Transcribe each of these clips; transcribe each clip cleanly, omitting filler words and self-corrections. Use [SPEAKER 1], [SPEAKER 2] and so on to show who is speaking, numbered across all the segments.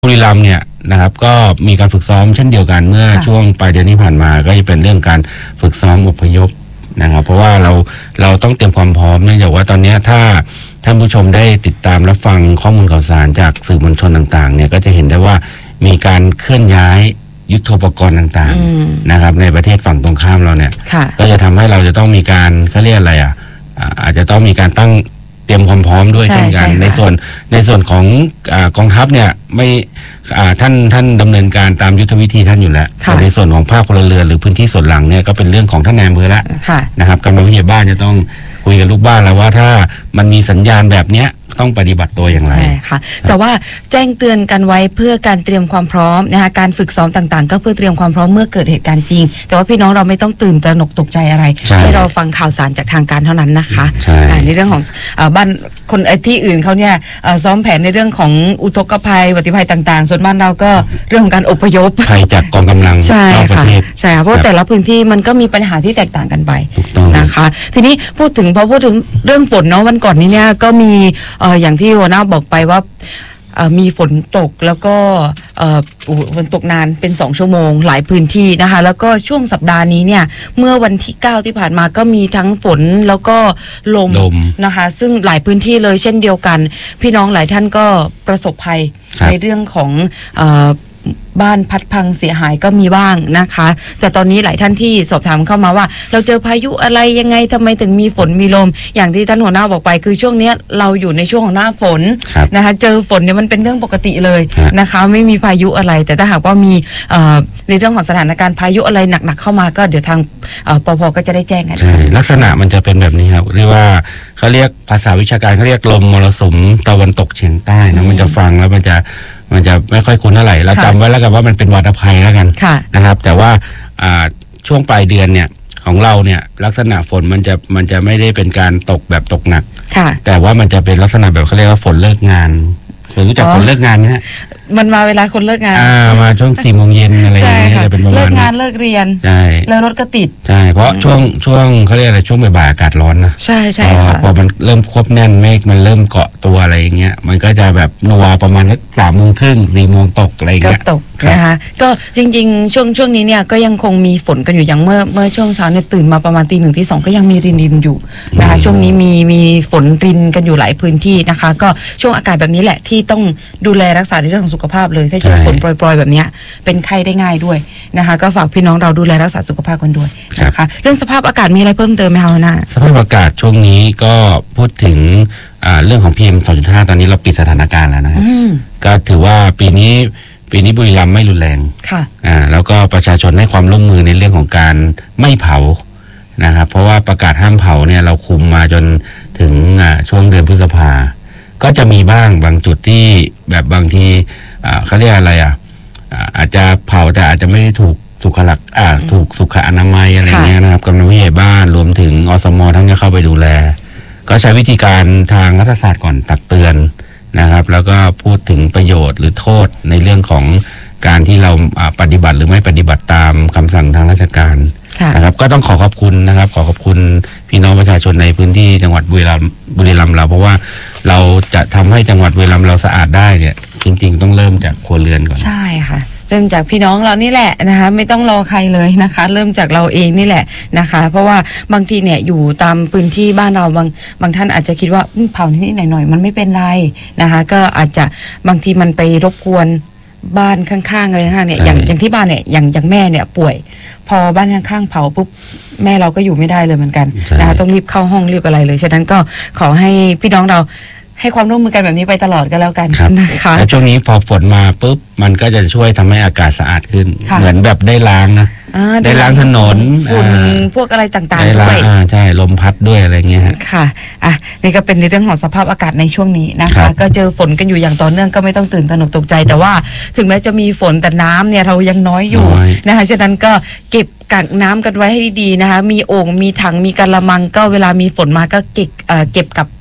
[SPEAKER 1] บุรีรัมย์เนี่ยนะครับก็มีการฝึกซ้อมเช่นเดียวกันเมื่อช่วงปลายเดือนที่ผ่านมาก็จะเป็นเรื่องการฝึกซ้อมอพยพนะครับเพราะว่าเราต้องเตรียมความพร้อมเนื่องจากว่าตอนนี้ถ้าท่านผู้ชมได้ติดตามรับฟังข้อมูลข่าวสารจากสื่อมวลชนต่างๆเนี่ยก็จะเห็นได้ว่ามีการเคลื่อนย้ายยุทโธปกรณ์ต่างๆนะครับในประเทศฝั่งตรงข้ามเราเนี่ยก็จะทำให้เราจะต้องมีการเขาเรียกอะไรอาจจะต้องมีการตั้งเตรียมความพร้อมด้วยเช่นกันในส่วนของกองทัพเนี่ยไม่ท่านดำเนินการตามยุทธวิธีท่านอยู่แล้วแต่ในส่วนของภาคพลเรือนหรือพื้นที่ส่วนหลังเนี่ยก็เป็นเรื่องของท่านนายอำเภอแล้วนะครับกำนันผู้ใหญ่บ้านจะต้องคุยกับลูกบ้านแล้วว่าถ้ามันมีสัญญาณแบบเนี้ยต้องปฏิบัติตัวอย่างไร
[SPEAKER 2] ใช่ค่ะแต่ว่าแจ้งเตือนกันไว้เพื่อการเตรียมความพร้อมนะคะการฝึกซ้อมต่างๆก็เพื่อเตรียมความพร้อมเมื่อเกิดเหตุการณ์จริงแต่ว่าพี่น้องเราไม่ต้องตื่นตระหนกตกใจอะไรให้เราฟังข่าวสารจากทางการเท่านั้นนะคะในเรื่องของบ้านคนที่อื่นเขาเนี่ยซ้อมแผนในเรื่องของอุทกภัยอุบัติภัยต่างๆส่วนบ้านเราก็เรื่องของการอพยพ
[SPEAKER 1] ภัยจากกองกำลังนอกประเทศ
[SPEAKER 2] ใช่ค่ะเพราะแต่ละพื้นที่มันก็มีปัญหาที่แตกต่างกันไปนะคะทีนี้พอพูดถึงเรื่องฝนเนาะวันก่อนนี้เนี่ยก็มีอย่างที่หัวหน้าบอกไปว่ามีฝนตกแล้วก็ฝนตกนานเป็น2ชั่วโมงหลายพื้นที่นะคะแล้วก็ช่วงสัปดาห์นี้เนี่ยเมื่อวันที่9ที่ผ่านมาก็มีทั้งฝนแล้วก็ลมนะคะซึ่งหลายพื้นที่เลยเช่นเดียวกันพี่น้องหลายท่านก็ประสบภัยในเรื่องของบ้านพัดพังเสียหายก็มีบ้างนะคะแต่ตอนนี้หลายท่านที่สอบถามเข้ามาว่าเราเจอพายุอะไรยังไงทำไมถึงมีฝนมีลมอย่างที่ท่านหัวหน้าบอกไปคือช่วงนี้เราอยู่ในช่วงของหน้าฝนนะคะเจอฝนเนี่ยมันเป็นเรื่องปกติเลยนะคะไม่มีพายุอะไรแต่ถ้าหากว่ามีในเรื่องของสถานการณ์พายุอะไรหนักๆเข้ามาก็เดี๋ยวทางปภ.ก็จะได้แจ้งกัน
[SPEAKER 1] ลักษณะมันจะเป็นแบบนี้ครับเรียกว่าเขาเรียกภาษาวิชาการเขาเรียกลมมรสุมตะวันตกเฉียงใต้นะมันจะฟังแล้วมันจะไม่ค่อยคุ้นเท่าไหร่เราจำไว้แล้วกันว่ามันเป็นวาตภัยแล้วกันนะครับแต่ว่าช่วงปลายเดือนเนี่ยของเราเนี่ยลักษณะฝนมันจะไม่ได้เป็นการตกแบบตกหนักแต่ว่ามันจะเป็นลักษณะแบบเขาเรียกว่าฝนเลิกงานเคยรู้จักฝนเลิกงานไหมฮะ
[SPEAKER 2] มันมาเวลาคนเลิกงาน
[SPEAKER 1] มาช่วง4 โมงเย็นอะไรอย่างเงี้ยจะเป็นประมาณ
[SPEAKER 2] เลิกงานเลิกเรียน
[SPEAKER 1] ใช่
[SPEAKER 2] แล้วรถก็ติด
[SPEAKER 1] ใช่เพราะช่วงเขาเรียกอะไรช่วงบ่ายอากาศร้อนนะ
[SPEAKER 2] ใช่ใช่ค่ะ
[SPEAKER 1] พอมันเริ่มควบแน่นเมฆมันเริ่มเกาะตัวอะไรอย่างเงี้ยมันก็จะแบบนัวประมาณสัก3 โมงครึ่ง4 โมงตกอะไรอย่างเงี้ย
[SPEAKER 2] ก็ตกนะคะก็จริงๆช่วงนี้เนี่ยก็ยังคงมีฝนกันอยู่อย่างเมื่อช่วงเช้าเนี่ยตื่นมาประมาณตี 1 ตี 2ก็ยังมีรินอยู่นะคะช่วงนี้มีฝนรินกันอยู่หลายพื้นที่นะคะก็ช่วงอากาศแบบนี้แหละที่ต้องดูแลรักษาในเรื่องของสุขภาพเลยถ้าเจอฝนโปรยๆแบบนี้เป็นไข้ได้ง่ายด้วยนะคะก็ฝากพี่น้องเราดูแลรักษาสุขภาพกันด้วยนะคะเรื่องสภาพอากาศมีอะไรเพิ่มเติมไหมคะนะ
[SPEAKER 1] สภาพอากาศช่วงนี้ก็พูดถึงเรื่องของ PM 2.5 ตอนนี้เราปิดสถานการณ์แล้วนะครับก็ถือว่าปีนี้บุรีรัมย์ไม่รุนแรงแล้วก็ประชาชนให้ความร่วมมือในเรื่องของการไม่เผานะครับเพราะว่าประกาศห้ามเผาเนี่ยเราคุมมาจนถึงช่วงเดือนพฤษภาก็จะมีบ้างบางจุดที่แบบบางทีเขาเรียกอะไรอาจจะเผาแต่อาจจะไม่ได้ถูกสุขลักษณ์ถูกสุขอนามัยอะไรเงี้ยนะครับกำนันผู้ใหญ่บ้านรวมถึงอสม.ทั้งจะเข้าไปดูแลก็ใช้วิธีการทางรัฐศาสตร์ก่อนตักเตือนนะครับแล้วก็พูดถึงประโยชน์หรือโทษในเรื่องของการที่เราปฏิบัติหรือไม่ปฏิบัติตามคำสั่งทางราชการนะครับก็ต้องขอบคุณนะครับขอบคุณพี่น้องประชาชนในพื้นที่จังหวัดบุรีรัมย์เราเพราะว่าเราจะทำให้จังหวัดบุรีรัมย์เราสะอาดได้เนี่ยจริงๆต้องเริ่มจากครัวเรือนก่อน
[SPEAKER 2] ใช่ค่ะเริ่มจากพี่น้องเรานี่แหละนะคะไม่ต้องรอใครเลยนะคะเริ่มจากเราเองนี่แหละนะคะเพราะว่าบางทีเนี่ยอยู่ตามพื้นที่บ้านเราบางท่านอาจจะคิดว่าเผานิดหน่อยมันไม่เป็นไรนะคะก็อาจจะบางทีมันไปรบกวนบ้านข้างๆอะไรข้างเนี่ยอย่างที่บ้านเนี่ยอย่างแม่เนี่ยป่วยพอบ้านข้างๆเผาปุ๊บแม่เราก็อยู่ไม่ได้เลยเหมือนกันนะคะต้องรีบเข้าห้องรีบอะไรเลยฉะนั้นก็ขอให้พี่น้องเราให้ความร่วมมือกันแบบนี้ไปตลอดก็แล้วกันนะคะ
[SPEAKER 1] แล้วช่วงนี้พอฝนมาปุ๊บมันก็จะช่วยทำให้อากาศสะอาดขึ้นเหมือนแบบได้ล้างนะได้ล้างถนน
[SPEAKER 2] ฝุ่นพวกอะไรต่างๆด้วย
[SPEAKER 1] ใช่ลมพัดด้วยอะไรเงี้ย
[SPEAKER 2] ค่ะนี่ก็เป็นในเรื่องของสภาพอากาศในช่วงนี้นะคะก็เจอฝนกันอยู่อย่างต่อเนื่องก็ไม่ต้องตื่นตระหนกตกใจแต่ว่าถึงแม้จะมีฝนแต่น้ำเนี่ยเรายังน้อยอยู่นะคะฉะนั้นก็เก็บกักน้ำกันไว้ให้ดีนะคะมีโอ่งมีถังมีกะละมังก็เวลามีฝนมาก็เก็บกับ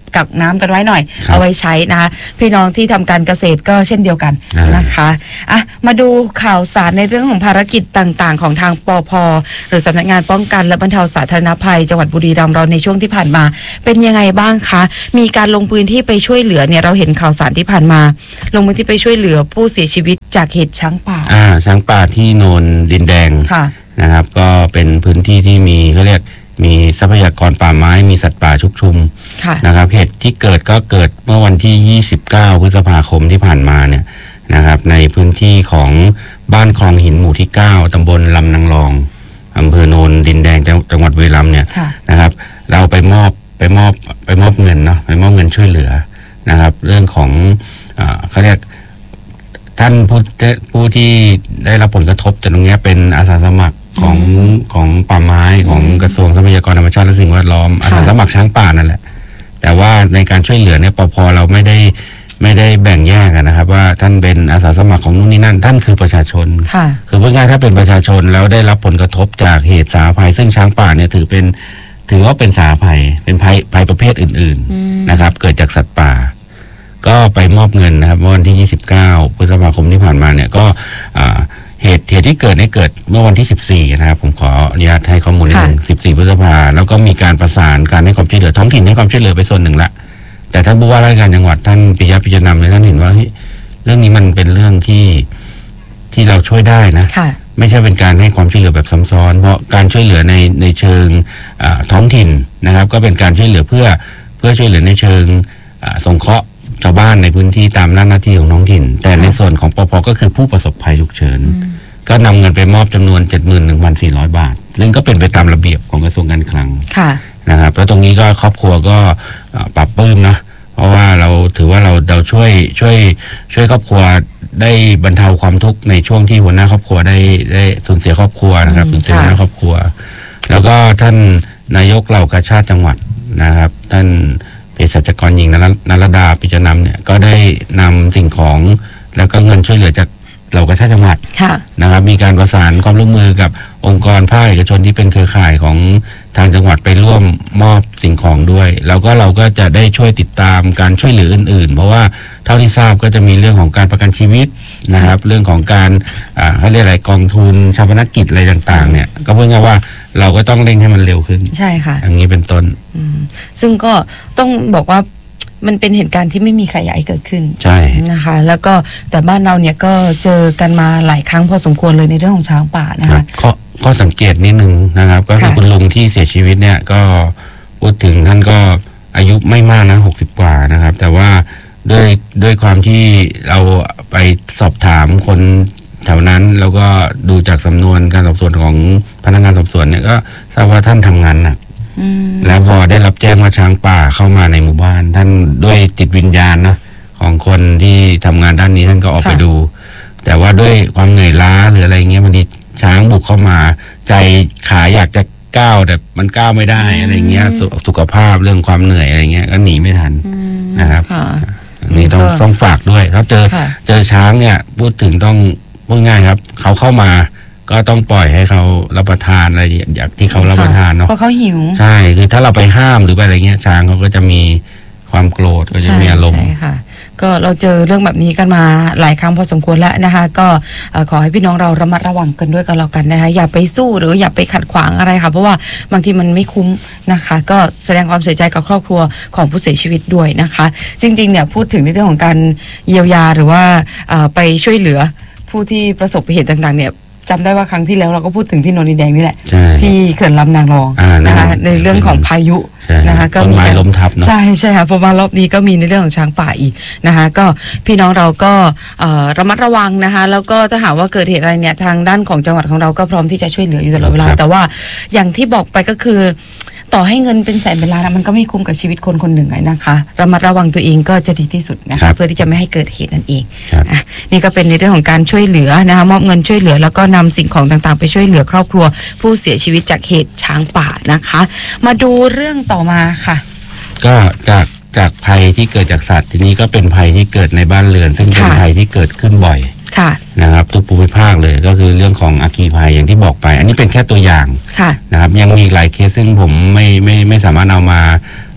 [SPEAKER 2] กักน้ำกันไว้หน่อยเอาไว้ใช้นะคะพี่น้องที่ทำการเกษตรก็เช่นเดียวกันนะคะมาดูข่าวสารในเรื่องของภารกิจต่างๆของทางปภ.หรือสำนักงานป้องกันและบรรเทาสาธารณภัยจังหวัดบุรีรัมย์เราในช่วงที่ผ่านมาเป็นยังไงบ้างคะมีการลงพื้นที่ไปช่วยเหลือเนี่ยเราเห็นข่าวสารที่ผ่านมาลงพื้นที่ไปช่วยเหลือผู้เสียชีวิตจากเหตุช้างป่า
[SPEAKER 1] ช้างป่าที่โนนดินแดงนะครับก็เป็นพื้นที่ที่มีเขาเรียกมีทรัพยากรป่าไม้มีสัตว์ป่าชุกชุมนะครับเหตุที่เกิดก็เกิดเมื่อวันที่29พฤษภาคมที่ผ่านมาเนี่ยนะครับในพื้นที่ของบ้านคลองหินหมู่ที่9ตำบลลำนางรองอำเภอโนนดินแดงจังหวัดบุรีรัมย์เนี่ยนะครับเราไปมอบเงินเนาะไปมอบเงินช่วยเหลือนะครับเรื่องของเขาเรียกท่านผู้ที่ได้รับผลกระทบจากตรงนี้เป็นอาสาสมัครของป่าไม้ของกระทรวงทรัพยากรธรรมชาติและสิ่งแวดล้อมอาสาสมัครช้างป่านั่นแหละแต่ว่าในการช่วยเหลือเนี่ยปภ.เราไม่ได้แบ่งแยกนะครับว่าท่านเป็นอาสาสมัครของนู่นนี่นั่นท่านคือประชาชนคือพูดง่ายๆถ้าเป็นประชาชนแล้วได้รับผลกระทบจากเหตุสาธารณภัยซึ่งช้างป่าเนี่ยถือว่าเป็นสาธารณภัยเป็นภัยประเภทอื่นๆนะครับเกิดจากสัตว์ป่าก็ไปมอบเงินนะครับวันที่29พฤษภาคมที่ผ่านมาเนี่ยก็เหตุที่เกิดเมื่อวันที่14นะครับผมขออนุญาตให้ข้อมูลนิดนึง14พฤษภาแล้วก็มีการประสานการให้ความช่วยเหลือท้องถิ่นให้ความช่วยเหลือไปส่วนหนึ่งละแต่ท่านผู้ว่าราชการจังหวัดท่านปิยะ ปิยะนำเนี่ยท่านเห็นว่าเรื่องนี้มันเป็นเรื่องที่เราช่วยได้นะไม่ใช่เป็นการให้ความช่วยเหลือแบบซ้ำซ้อนเพราะการช่วยเหลือในเชิงท้องถิ่นนะครับก็เป็นการช่วยเหลือเพื่อช่วยเหลือในเชิงสงเคราะห์ชาวบ้านในพื้นที่ตามหน้าที่ของท้องถิ่นแต่ในส่วนของปภ.ก็คือผู้ประสบภัยฉุกเฉินก็นำเงินไปมอบจำนวน 71,400 บาทซึ่งก็เป็นไปตามระเบียบของกระทรวงการคลังนะครับแล้วตรงนี้ก็ครอบครัวก็ปรับปลื้มนะเพราะว่าเราถือว่าเราช่วยครอบครัวได้บรรเทาความทุกข์ในช่วงที่หัวหน้าครอบครัวได้สูญเสียครอบครัวนะครับสูญเสียหัวหน้าครอบครัวแล้วก็ท่านนายกเหล่ากาชาติจังหวัดนะครับท่านเภสัชกรหญิงนรดา ปิยะนำเนี่ยก็ได้นำสิ่งของแล้วก็เงินช่วยเหลือจากเหล่ากาชาติจังหวัดนะครับมีการประสานความร่วมมือกับองค์กรภาคเอกชนที่เป็นเครือข่ายของทางจังหวัดไปร่วมมอบสิ่งของด้วยแล้วก็เราก็จะได้ช่วยติดตามการช่วยเหลืออื่นๆเพราะว่าเท่าที่ทราบก็จะมีเรื่องของการประกันชีวิตนะครับเรื่องของการเขาเรียกอะไรกองทุนชาปนกิจอะไรต่างๆเนี่ยก็พูดง่ายว่าเราก็ต้องเร่งให้มันเร็วขึ้น
[SPEAKER 2] ใช่ค่ะ
[SPEAKER 1] อย่างนี้เป็นต้น
[SPEAKER 2] ซึ่งก็ต้องบอกว่ามันเป็นเหตุการณ์ที่ไม่มีใครอยากให้เกิดขึ้น
[SPEAKER 1] ใช่
[SPEAKER 2] นะคะแล้วก็แต่บ้านเราเนี่ยก็เจอกันมาหลายครั้งพอสมควรเลยในเรื่องของช้างป่านะคะ
[SPEAKER 1] ข้อสังเกตนิดนึงนะครับก็คือคุณลุงที่เสียชีวิตเนี่ยก็พูดถึงท่านก็อายุไม่มากนะ60 กว่านะครับแต่ว่าด้วยความที่เราไปสอบถามคนแถวนั้นแล้วก็ดูจากสำนวนการสอบสวนของพนักงานสอบสวนเนี่ยก็ทราบว่าท่านทำงานหนักแล้วพอได้รับแจ้งว่าช้างป่าเข้ามาในหมู่บ้านท่านด้วยจิตวิญญาณนะของคนที่ทำงานด้านนี้ท่านก็ออกไปดูแต่ว่าด้วยความเหนื่อยล้าหรืออะไรเงี้ยมันช้างบุกเข้ามาใจขาอยากจะก้าวแต่มันก้าวไม่ได้อะไรเงี้ยสุขภาพเรื่องความเหนื่อยอะไรเงี้ยก็หนีไม่ทันนะครับนี่ต้องฝากด้วยถ้าเจอช้างเนี่ยพูดถึงต้องพูดง่ายครับเขาเข้ามาก็ต้องปล่อยให้เขารับประทานอะไรอย่างที่เขารับประทานเนาะ
[SPEAKER 2] เพราะเขาหิว
[SPEAKER 1] ใช่คือถ้าเราไปห้ามหรือไปอะไรเงี้ยช้างเขาก็จะมีความโกรธก็จะมีอารมณ์
[SPEAKER 2] ใช่ค่ะก็เราเจอเรื่องแบบนี้กันมาหลายครั้งพอสมควรแล้วนะคะก็ขอให้พี่น้องเราระมัดระวังกันด้วยกันแล้วกันนะคะอย่าไปสู้หรืออย่าไปขัดขวางอะไรค่ะเพราะว่าบางทีมันไม่คุ้มนะคะก็แสดงความเสียใจกับครอบครัวของผู้เสียชีวิตด้วยนะคะจริงๆเนี่ยพูดถึงในเรื่องของการเยียวยาหรือว่าไปช่วยเหลือผู้ที่ประสบเหตุต่างๆเนี่ยจำได้ว่าครั้งที่แล้วเราก็พูดถึงที่โนนดินแดงนี่แหละที่เขื่อนลำนางรองนะคะในเรื่องของพายุนะคะ
[SPEAKER 1] ก็มีล้มทับเนาะ
[SPEAKER 2] ใช่ค่ะพอมารอบนี้ก็มีในเรื่องของช้างป่าอีกนะคะก็พี่น้องเราก็ระมัดระวังนะคะแล้วก็ถ้าหากว่าเกิดเหตุอะไรเนี่ยทางด้านของจังหวัดของเราก็พร้อมที่จะช่วยเหลืออยู่ตลอดเวลาแต่ว่าอย่างที่บอกไปก็คือต่อให้เงินเป็นแสนเป็นล้านมันก็ไม่คุ้มกับชีวิตคนคนหนึ่งไงนะคะระมัดระวังตัวเองก็จะดีที่สุดนะคะเพื่อที่จะไม่ให้เกิดเหตุนั่นเองนี่ก็เป็นในเรื่องของการช่วยเหลือนะคะมอบเงินช่วยเหลือแล้วก็นำสิ่งของต่างๆไปช่วยเหลือครอบครัวผู้เสียชีวิตจากเหตุช้างป่านะคะมาดูเรื่องต่อมาค่ะ
[SPEAKER 1] ก็จากภัยที่เกิดจากสัตว์ทีนี้ก็เป็นภัยที่เกิดในบ้านเรือนซึ่งเป็นภัยที่เกิดขึ้นบ่อยนะครับทุกภูมิภาคเลยก็คือเรื่องของอัคคีภัยอย่างที่บอกไปอันนี้เป็นแค่ตัวอย่างนะครับยังมีหลายเคสซึ่งผมไม่สามารถเอามา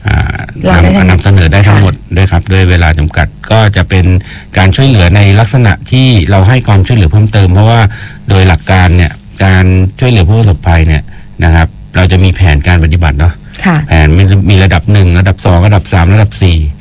[SPEAKER 1] นำเสนอได้ทั้งหมดด้วยครับด้วยเวลาจำกัดก็จะเป็นการช่วยเหลือในลักษณะที่เราให้ความช่วยเหลือเพิ่มเติมเพราะว่าโดยหลักการเนี่ยการช่วยเหลือผู้ประสบภัยเนี่ยนะครับเราจะมีแผนการปฏิบัติเนาะแผนมีระดับ1ระดับ2ระดับ3ระดับ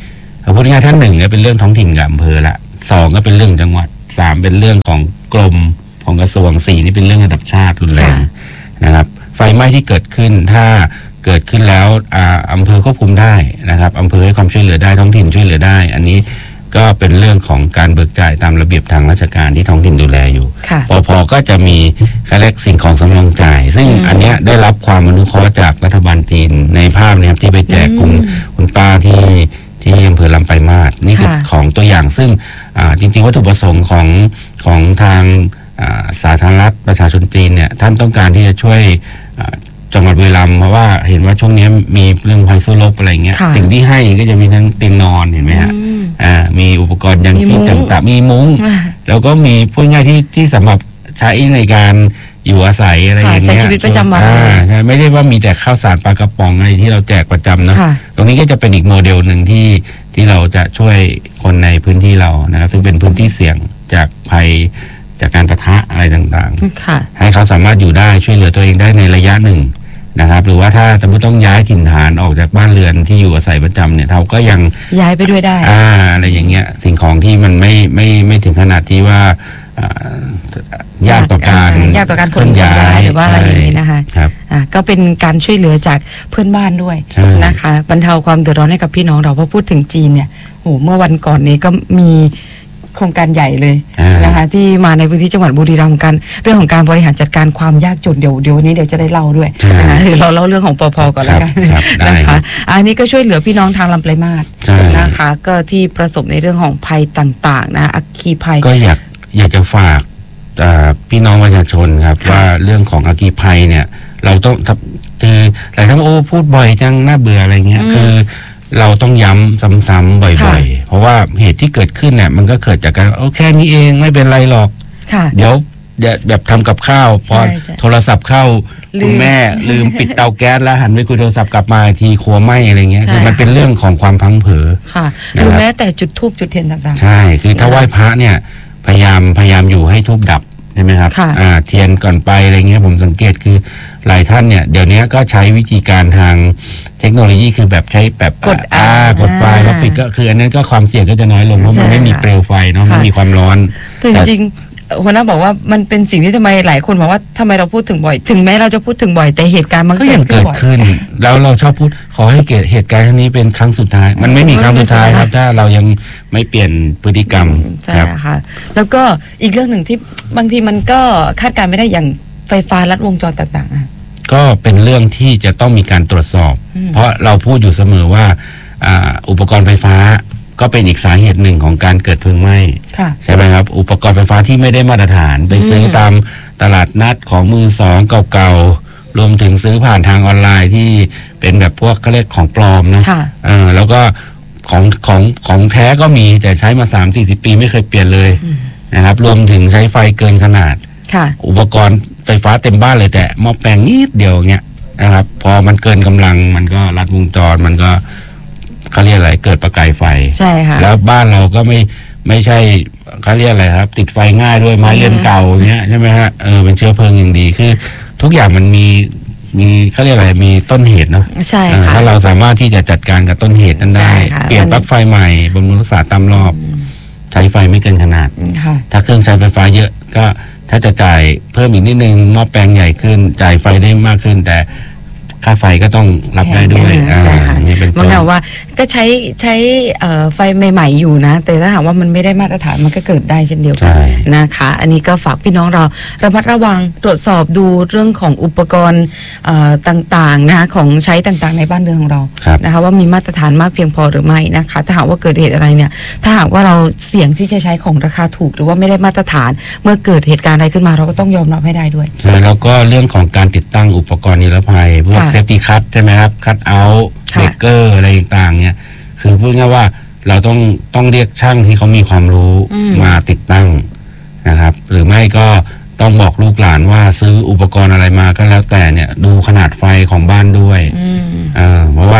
[SPEAKER 1] 4พูดง่ายๆท่าน1เนี่ยเป็นเรื่องท้องถิ่นกับอำเภอละ2ก็เป็นเรื่องจังหวัด3เป็นเรื่องของกรมของกระทรวง4นี่เป็นเรื่องระดับชาติรุนแรงนะครับไฟไหม้ที่เกิดขึ้นถ้าเกิดขึ้นแล้วอำเภอควบคุมได้นะครับอำเภอให้ความช่วยเหลือได้ท้องถิ่นช่วยเหลือได้อันนี้ก็เป็นเรื่องของการเบิกจ่ายตามระเบียบทางราชการที่ท้องถิ่นดูแลอยู่ปภ.ก็จะมีค่าแรกสิ่งของสำรองจ่ายซึ่งอันนี้ได้รับความอนุเคราะห์จากรัฐบาลจีนในภาพนะครับที่ไปแจกคุณป้าที่อำเภอลำปลายมาศนี่คือของตัวอย่างซึ่งจริงๆวัตถุประสงค์ของทางสาธารณรัฐประชาชนจีนเนี่ยท่านต้องการที่จะช่วยจังหวัดบุรีรัมย์เพราะว่าเห็นว่าช่วงนี้มีเรื่องภัยสู้รบอะไรเงี้ยสิ่งที่ให้ก็จะมีทั้งเตียงนอนเห็นไหมฮะมีอุปกรณ์ยังชีพต่างๆมีมุ้งแล้วก็มีพูดง่ายที่สำหรับใช้ในการอยู่อาศัยอะไรอย่างเงี้ย
[SPEAKER 2] ใช้ชีวิตประจำวัน
[SPEAKER 1] ใช่ไม่ได้ว่ามีแต่ข้าวสารปลากระป๋องอะไรที่เราแจกประจำนะตรงนี้ก็จะเป็นอีกโมเดลหนึ่งที่เราจะช่วยคนในพื้นที่เรานะครับซึ่งเป็นพื้นที่เสี่ยงจากภัยจากการปะทะอะไรต่างๆให้เขาสามารถอยู่ได้ช่วยเหลือตัวเองได้ในระยะหนึ่งนะครับหรือว่าถ้าสมมติต้องย้ายถิ่นฐานออกจากบ้านเรือนที่อยู่อาศัยประจำเนี่ยเราก็ยัง
[SPEAKER 2] ย้ายไปด้วยได้
[SPEAKER 1] อะไรอย่างเงี้ยสิ่งของที่มันไม่ถึงขนาดที่ว่ายากต่อการ
[SPEAKER 2] ขนย้ายหรือว่าอะไรอย่างนี้นะคะก็เป็นการช่วยเหลือจากเพื่อนบ้านด้วยนะคะบรรเทาความเดือดร้อนให้กับพี่น้องเราเพราะพูดถึงจีนเนี่ยโอ้เมื่อวันก่อนนี้ก็มีโครงการใหญ่เลยนะคะที่มาในพื้นที่จังหวัดบุรีรัมย์กันเรื่องของการบริหารจัดการความยากจนเดี๋ยววันนี้เดี๋ยวจะได้เล่าด้วยนะคะเดี๋ยวเราเล่าเรื่องของปภ.ก่อนแล้วกันนะคะอันนี้ก็ช่วยเหลือพี่น้องทางลำปลายมาศนะคะก็ที่ประสบในเรื่องของภัยต่างๆนะอัคคีภัย
[SPEAKER 1] ก็อยากจะฝากพี่น้องประชาชนครับว่าเรื่องของอัคคีภัยเนี่ยเราต้องคือหลายท่านพูดบ่อยจังน่าเบื่ออะไรเงี้ยคือเราต้องย้ำซ้ำๆบ่อยๆเพราะว่าเหตุที่เกิดขึ้นเนี่ยมันก็เกิดจากการแค่นี้เองไม่เป็นไรหรอกเดี๋ยวแบบทำกับข้าวพอโทรศัพท์เข้าคุณแม่ลืมปิดเตาแก๊สแล้วหันไปคุยโทรศัพท์กลับมาทีครัวไหม้อะไรเงี้ยคือมันเป็นเรื่องของความพังเผลอ
[SPEAKER 2] ค่ะหรือแม้แต่จุดธูปจุดเทียนต่าง
[SPEAKER 1] ๆใช่คือถ้าไหว้พระเนี่ยพยายามอยู่ให้ธูปดับใช่ไหมครับเทียนก่อนไปอะไรเงี้ยผมสังเกตคือหลายท่านเนี่ยเดี๋ยวนี้ก็ใช้วิธีการทางเทคโนโลยีคือแบบใช้แบบกดไฟแล้วปิดก็คืออันนั้นก็ความเสี่ยงก็จะน้อยลงเพราะมันไม่มีเปลวไฟเนาะไม่มีความร้อน
[SPEAKER 2] แต่จริงหัวหน้าบอกว่ามันเป็นสิ่งที่ทำไมหลายคนบอกว่าทำไมเราพูดถึงบ่อยถึงแม้เราจะพูดถึงบ่อยแต่เหตุการณ์มัน
[SPEAKER 1] ก็ยังเกิดขึ้นแล้วเราชอบพูดขอให้เกิดเหตุการณ์นี้เป็นครั้งสุดท้ายมันไม่มีครั้งสุดท้ายครับถ้าเรายังไม่เปลี่ยนพฤติกรรม
[SPEAKER 2] ใช่ค่ะแล้วก็อีกเรื่องหนึ่งที่บางทีมันก็คาดการณ์ไม่ได้อย่างไฟฟ้าลัดวงจรต่างๆ
[SPEAKER 1] ก็เป็นเรื่องที่จะต้องมีการตรวจสอบเพราะเราพูดอยู่เสมอว่าอุปกรณ์ไฟฟ้าก็เป็นอีกสาเหตุหนึ่งของการเกิดเพลิงไหม้ใช่ไหมครับอุปกรณ์ไฟฟ้าที่ไม่ได้มาตรฐานไปซื้อตามตลาดนัดของมือสองเก่าๆรวมถึงซื้อผ่านทางออนไลน์ที่เป็นแบบพวกเขาเรียกของปลอมนะแล้วก็ของแท้ก็มีแต่ใช้มา 3-40 ปีไม่เคยเปลี่ยนเลยนะครับรวมถึงใช้ไฟเกินขนาดอุปกรณ์ไฟฟ้าเต็มบ้านเลยแต่หม้อแปลงนิดเดียวเงี้ยนะครับพอมันเกินกำลังมันก็ลัดวงจรมันก็เขาเรียกอะไรเกิดประกายไฟ
[SPEAKER 2] ใช่ค่ะ
[SPEAKER 1] แล้วบ้านเราก็ไม่ใช่เขาเรียกอะไรครับติดไฟง่ายด้วยไม้เรือนเก่าเนี้ยใช่ไหมฮะเป็นเชื้อเพลิงอย่างดีคือทุกอย่างมันมีเขาเรียกอะไรมีต้นเหตุเนาะ
[SPEAKER 2] ใช่ค่ะ
[SPEAKER 1] ถ้าเราสามารถที่จะจัดการกับต้นเหตุนั้นได้เปลี่ยนปลั๊กไฟใหม่บำรุงรักษาตามรอบใช้ไฟไม่เกินขนาดถ้าเครื่องใช้ไฟฟ้าเยอะก็ถ้าจะจ่ายเพิ่มอีกนิดนึงหม้อแปลงใหญ่ขึ้นจ่ายไฟได้มากขึ้นแต่ค่าไฟก็ต้องรับได้ด้วย
[SPEAKER 2] ใช่ค่ะมันแปลว่าก็ใช้ไฟใหม่ๆอยู่นะแต่ถ้าหากว่ามันไม่ได้มาตรฐานมันก็เกิดได้เช่นเดียวกันนะคะอันนี้ก็ฝากพี่น้องเราระมัดระวังตรวจสอบดูเรื่องของอุปกรณ์ต่างๆนะคะของใช้ต่างๆในบ้านเรือนของเรานะคะว่ามีมาตรฐานมากเพียงพอหรือไม่นะคะถ้าหากว่าเกิดเหตุอะไรเนี่ยถ้าหากว่าเราเสี่ยงที่จะใช้ของราคาถูกหรือว่าไม่ได้มาตรฐานเมื่อเกิดเหตุการณ์อะไรขึ้นมาเราก็ต้องยอมรับให้ได้ด้วย
[SPEAKER 1] ใช่แล้วก็เรื่องของการติดตั้งอุปกรณ์นิรภัยพวกเซฟตี้คัทใช่ไหมครับคัทเอาท์เบรกเกอร์อะไรต่างๆเนี่ยคือพูดง่ายว่าเราต้องเรียกช่างที่เขามีความรู้มาติดตั้งนะครับหรือไม่ก็ต้องบอกลูกหลานว่าซื้ออุปกรณ์อะไรมาก็แล้วแต่เนี่ยดูขนาดไฟของบ้านด้วยเพราะว่า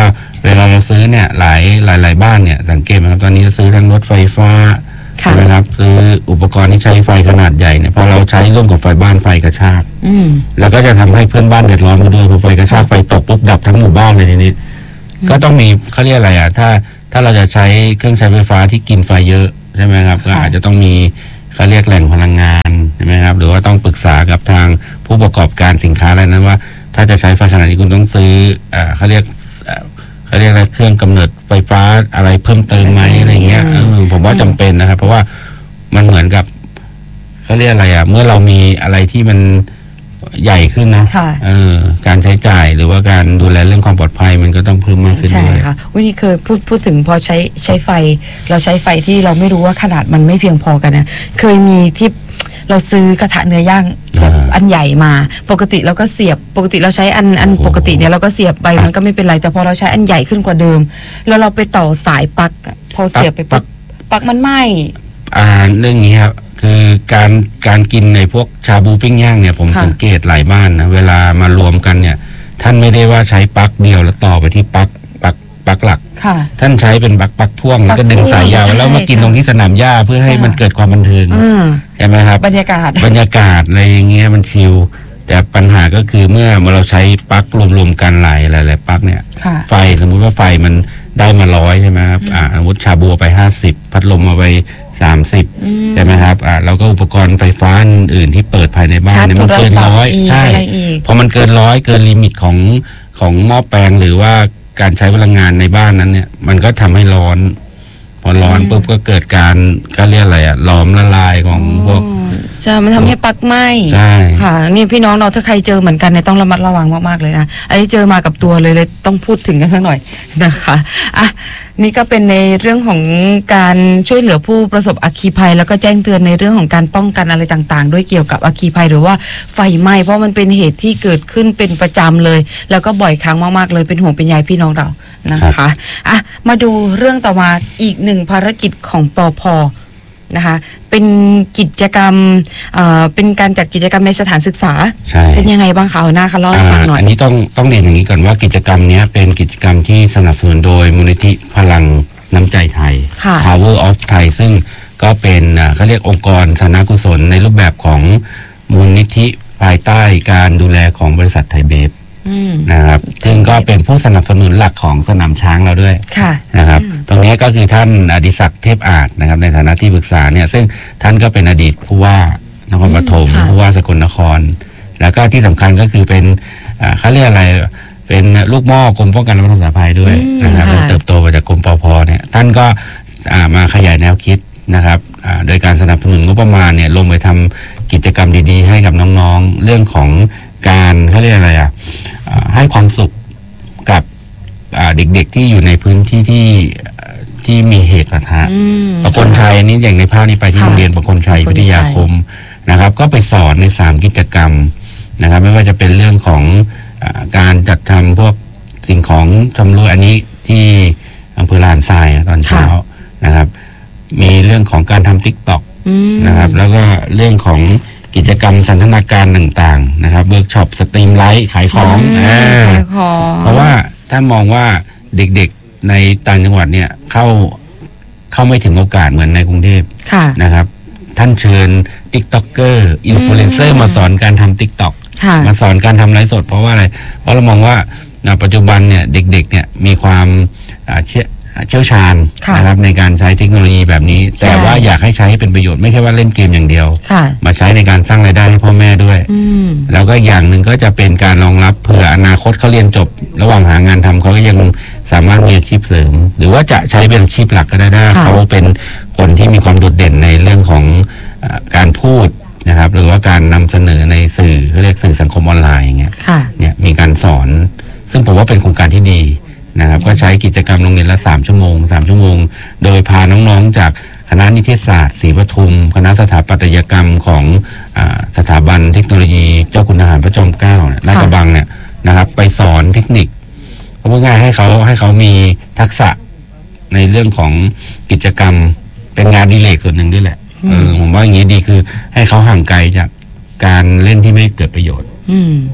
[SPEAKER 1] เวลาเราซื้อเนี่ยหลายบ้านเนี่ยสังเกตไหมครับตอนนี้ซื้อทั้งรถไฟฟ้าใช่ไหมครับซื้ออุปกรณ์ที่ใช้ไฟขนาดใหญ่เนี่ยพอเราใช้ร่วมกับไฟบ้านไฟกระชากแล้วก็จะทำให้เพื่อนบ้านเดือดร้อนไปด้วยพอไฟกระชากไฟตกปุ๊บดับทั้งหมู่บ้านเลยทีนี้ก็ต้องมีเขาเรียกอะไรอ่ะถ้าเราจะใช้เครื่องใช้ไฟฟ้าที่กินไฟเยอะใช่ไหมครับก็อาจจะต้องมีเขาเรียกแหล่งพลังงานใช่ไหมครับหรือว่าต้องปรึกษากับทางผู้ประกอบการสินค้าอะไรนั้นว่าถ้าจะใช้ไฟขนาดนี้คุณต้องซื้อเขาเรียกอะไรเครื่องกำเนิดไฟฟ้าอะไรเพิ่มเติมไหมอะไรเงี้ยผมว่าจำเป็นนะครับเพราะว่ามันเหมือนกับเขาเรียกอะไรอ่ะเมื่อเรามีอะไรที่มันใหญ่ขึ้นนะการใช้จ่ายหรือว่าการดูแลเรื่องความปลอดภัยมันก็ต้องเพิ่มมากขึ้นด้วย
[SPEAKER 2] ใช่ค่ะวันนี้เคยพูดถึงพอใช้ไฟเราใช้ไฟที่เราไม่รู้ว่าขนาดมันไม่เพียงพอกันนะเคยมีที่เราซื้อกระทะเนื้อย่างอันใหญ่มาปกติเราก็เสียบปกติเราใช้อันปกติเนี่ยเราก็เสียบไปมันก็ไม่เป็นไรแต่พอเราใช้อันใหญ่ขึ้นกว่าเดิมแล้วเราไปต่อสายปลั๊กพอเสียบไปปลั๊กมันไหม้
[SPEAKER 1] เรื่องนี้ครับคือการกินในพวกชาบูปิ้งย่างเนี่ยผมสังเกตหลายบ้านนะเวลามารวมกันเนี่ยท่านไม่ได้ว่าใช้ปลั๊กเดียวแล้วต่อไปที่ปลั๊กหลักท่านใช้เป็นปลั๊กพ่วงแล้วก็ดึงสายยาวแล้วมากินตรงที่สนามหญ้าเพื่อให้มันเกิดความบันเทิงใช่ไหมครับ
[SPEAKER 2] บรรยากาศ
[SPEAKER 1] อะไรอย่างเงี้ยมันชิลแต่ปัญหาก็คือเมื่อเราใช้ปลั๊กรวมๆกันหลายปลั๊กเนี่ยไฟสมมุติว่าไฟมันได้มา100ใช่ไหมครับสมมติชาบูไป50พัดลมมาไป30ใช่ไหมครับแล้วก็อุปกรณ์ไฟฟ้าอื่นที่เปิดภายในบ้านเนี่ยมันเกิน100ใช่พอมันเกิน100เกินลิมิตของหม้อแปลงหรือว่าการใช้พลังงานในบ้านนั้นเนี่ยมันก็ทำให้ร้อนพอร้อนปุ๊บก็เกิดการก็เรียกอะไรหลอมละลายของพวก
[SPEAKER 2] ใช่มันทำให้ปลั๊กไหม้
[SPEAKER 1] ใช่
[SPEAKER 2] ค่ะนี่พี่น้องเราถ้าใครเจอเหมือนกันเนี่ยต้องระมัดระวังมากๆเลยนะอันนี้เจอมากับตัวเลยต้องพูดถึงกันสักหน่อยนะคะนี่ก็เป็นในเรื่องของการช่วยเหลือผู้ประสบอัคคีภัยแล้วก็แจ้งเตือนในเรื่องของการป้องกันอะไรต่างๆด้วยเกี่ยวกับอัคคีภัยหรือว่าไฟไหม้เพราะมันเป็นเหตุที่เกิดขึ้นเป็นประจำเลยแล้วก็บ่อยครั้งมากๆเลยเป็นห่วงเป็นใยพี่น้องเรานะคะมาดูเรื่องต่อมาอีกหนึ่งภารกิจของปภ.นะคะเป็นกิจกรรมเป็นการจัดกิจกรรมในสถานศึกษาเป็นยังไงบ้างคะหน้าคะเล่าให้ฟังหน่อย
[SPEAKER 1] อันนี้ต้องเรียนอย่างนี้ก่อนว่ากิจกรรมนี้เป็นกิจกรรมที่สนับสนุนโดยมูลนิธิพลังน้ำใจไทย Power of Thai ซึ่งก็เป็นเขาเรียกองค์กรสาธารณกุศลในรูปแบบของมูลนิธิภายใต้การดูแลของบริษัทไทยเบฟนะครับซึ่งก็เป็นผู้สนับสนุนหลักของสนามช้างเราด้วยนะครับตรงนี้ก็คือท่านอดิศักดิ์เทพอาจนะครับในฐานะที่ปรึกษาเนี่ยซึ่งท่านก็เป็นอดีตผู้ว่านครปฐมผู้ว่าสกลนครแล้วก็ที่สำคัญก็คือเป็นเขาเรียกอะไรเป็นลูกหม้อกรมป้องกันและบรรเทาสาธารณภัยด้วยนะครับเติบโตมาจากกรมปภ.เนี่ยท่านก็มาขยายแนวคิดนะครับโดยการสนับสนุนงบประมาณเนี่ยลงไปทำกิจกรรมดีๆให้กับน้องๆเรื่องของการเขาเรียกอะไรให้ความสุขกับเด็กๆที่อยู่ในพื้นที่ที่มีเหตุปะทะประคนชัยนี้อย่างในภาพนี้ไปที่โรงเรียนประคนชัยวิทยาคมนะครับก็ไปสอนใน3กิจกรรมนะครับไม่ว่าจะเป็นเรื่องของการจัดทำพวกสิ่งของชำร่วยอันนี้ที่อำเภอลานทรายตอนเช้านะครับมีเรื่องของการทำ TikTok นะครับแล้วก็เรื่องของกิจกรรมสันทนาการต่างๆนะครับเวิร์กช็อปสตรีมไลท์ขายของเพราะว่าถ้ามองว่าเด็กๆในต่างจังหวัดเนี่ยเข้าไม่ถึงโอกาสเหมือนในกรุงเทพนะครับท่านเชิญ TikToker อินฟลูเอนเซอร์มาสอนการทำ TikTok มาสอนการทำไลฟ์สดเพราะว่าอะไรเพราะเรามองว่าปัจจุบันเนี่ยเด็กๆเนี่ยมีความเชี่ยวชาญนะครับในการใช้เทคโนโลยีแบบนี้แต่ว่าอยากให้ใช้ให้เป็นประโยชน์ไม่ใช่ว่าเล่นเกมอย่างเดียวมาใช้ในการสร้างรายได้ให้พ่อแม่ด้วยแล้วก็อย่างหนึ่งก็จะเป็นการรองรับเผื่ออนาคตเขาเรียนจบระหว่างหางานทำเขาก็ยังสามารถมีอาชีพเสริมหรือว่าจะใช้เป็นอาชีพหลักก็ได้ถ้าเขาเป็นคนที่มีความโดดเด่นในเรื่องของการพูดนะครับหรือว่าการนำเสนอในสื่อเขาเรียกสื่อสังคมออนไลน์อย่างเงี้ยเนี่ยมีการสอนซึ่งผมว่าเป็นโครงการที่ดีนะครับก็ใช้กิจกรรมโรงเรียนละ3 ชั่วโมงโดยพาน้องๆจากคณะนิเทศศาสตร์ศรีปทุมคณะสถาปัตยกรรมของสถาบันเทคโนโลยีเจ้าคุณทหารพระจอมเกล้าลาดกระบังเนี่ยนะครับไปสอนเทคนิคเพราะว่าง่ายให้เขามีทักษะในเรื่องของกิจกรรมเป็นงานดีเลกส่วนหนึ่งด้วยแหละผมว่าอย่างนี้ดีคือให้เขาห่างไกลจากการเล่นที่ไม่เกิดประโยชน์ครับ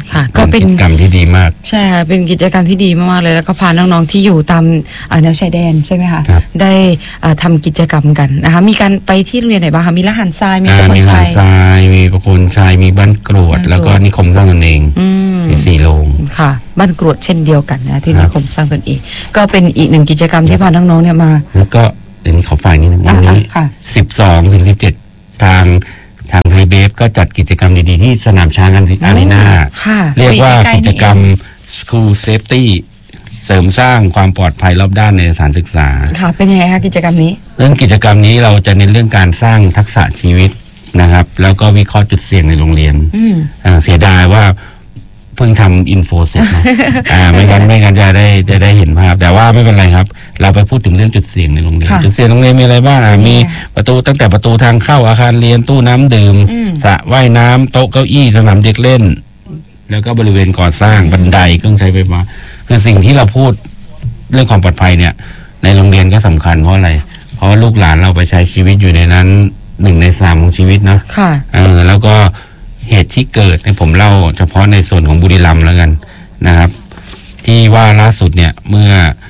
[SPEAKER 2] ค่ะก็เป็น
[SPEAKER 1] กิจกรรมที่ดีมาก
[SPEAKER 2] ใช่ค่ะเป็นกิจกรรมที่ดีมากๆเลยแล้วก็พาน้องๆที่อยู่ตามแนวชายแดนใช่ไหมคะได้ทำกิจกรรมกันนะคะมีการไปที่โรงเรียนไหนบ้างคะมีละหันทรายมีประโคนชัย
[SPEAKER 1] มีประโคนชัยมีบ้านกรวดแล้วก็นิคมสร้างตนเองมี4 โรง
[SPEAKER 2] ค่ะบ้านกรวดเช่นเดียวกันนะที่นิคมสร้างตนเองก็เป็นอีก1กิจกรรมที่พาน้องๆเนี่ยมา
[SPEAKER 1] แล้วก็เดี๋ยวนี้ขอฝ่ายนี้นะวันนี้12 ถึง 17ทางไทยเบฟก็จัดกิจกรรมดีๆที่สนามช้างอารีนาเรียกว่ากิจกรรม School Safety เสริมสร้างความปลอดภัยรอบด้านในสถานศึกษา
[SPEAKER 2] ค่ะเป็นยังไงคะกิจกรรมนี้
[SPEAKER 1] เรื่องกิจกรรมนี้เราจะเน้นเรื่องการสร้างทักษะชีวิตนะครับแล้วก็วิเคราะห์จุดเสี่ยงในโรงเรียนเสียดายว่าเพิ่งทำอินโฟเสร็จนะไม่งั้นจะได้เห็นภาพแต่ว่าไม่เป็นไรครับเราไปพูดถึงเรื่องจุดเสี่ยงในโรงเรียนจุดเสี่ยงโรงเรียนมีอะไรบ้างมีประตูตั้งแต่ประตูทางเข้าอาคารเรียนตู้น้ำดื่มสระว่ายน้ำโต๊ะเก้าอี้สนามเด็กเล่นแล้วก็บริเวณก่อสร้างบันไดเครื่องใช้ไฟฟ้าคือสิ่งที่เราพูดเรื่องความปลอดภัยเนี่ยในโรงเรียนก็สำคัญเพราะอะไรเพราะลูกหลานเราไปใช้ชีวิตอยู่ในนั้น1 ใน 3ของชีวิตนะแล้วก็เหตุที่เกิดในผมเล่าเฉพาะในส่วนของบุรีรัมย์แล้วกันนะครับที่ว่าล่าสุดเนี่ยเมื่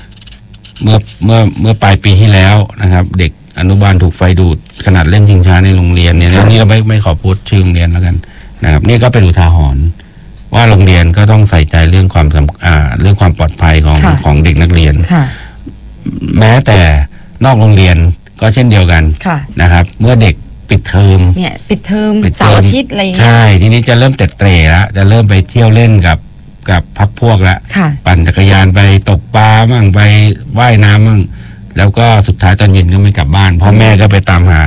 [SPEAKER 1] อปลายปีที่แล้วนะครับเด็กอนุบาลถูกไฟดูดขนาดเล่นชิงช้าในโรงเรียนเนี่ยนี่เราไม่ขอพูดชื่อโรงเรียนแล้วกันนะครับนี่ก็เป็นอุทาหรณ์ว่าโรงเรียนก็ต้องใส่ใจเรื่องความปลอดภัยของเด็กนักเรียนแม้แต่นอกโรงเรียนก็เช่นเดียวกันนะครับเมื่อเด็กปิดเทอม
[SPEAKER 2] เนี่ยปิดเทอมเสาร์อาทิตย์อะไรอย่างเงี้ย
[SPEAKER 1] ใช่ทีนี้จะเริ่มเตะแล้วจะเริ่มไปเที่ยวเล่นกับพักพวกละปั่นจักรยานไปตกปลามั่งไปว่ายน้ำมั่งแล้วก็สุดท้ายตอนเย็นก็ไม่กลับบ้านพ่อแม่ก็ไปตามหา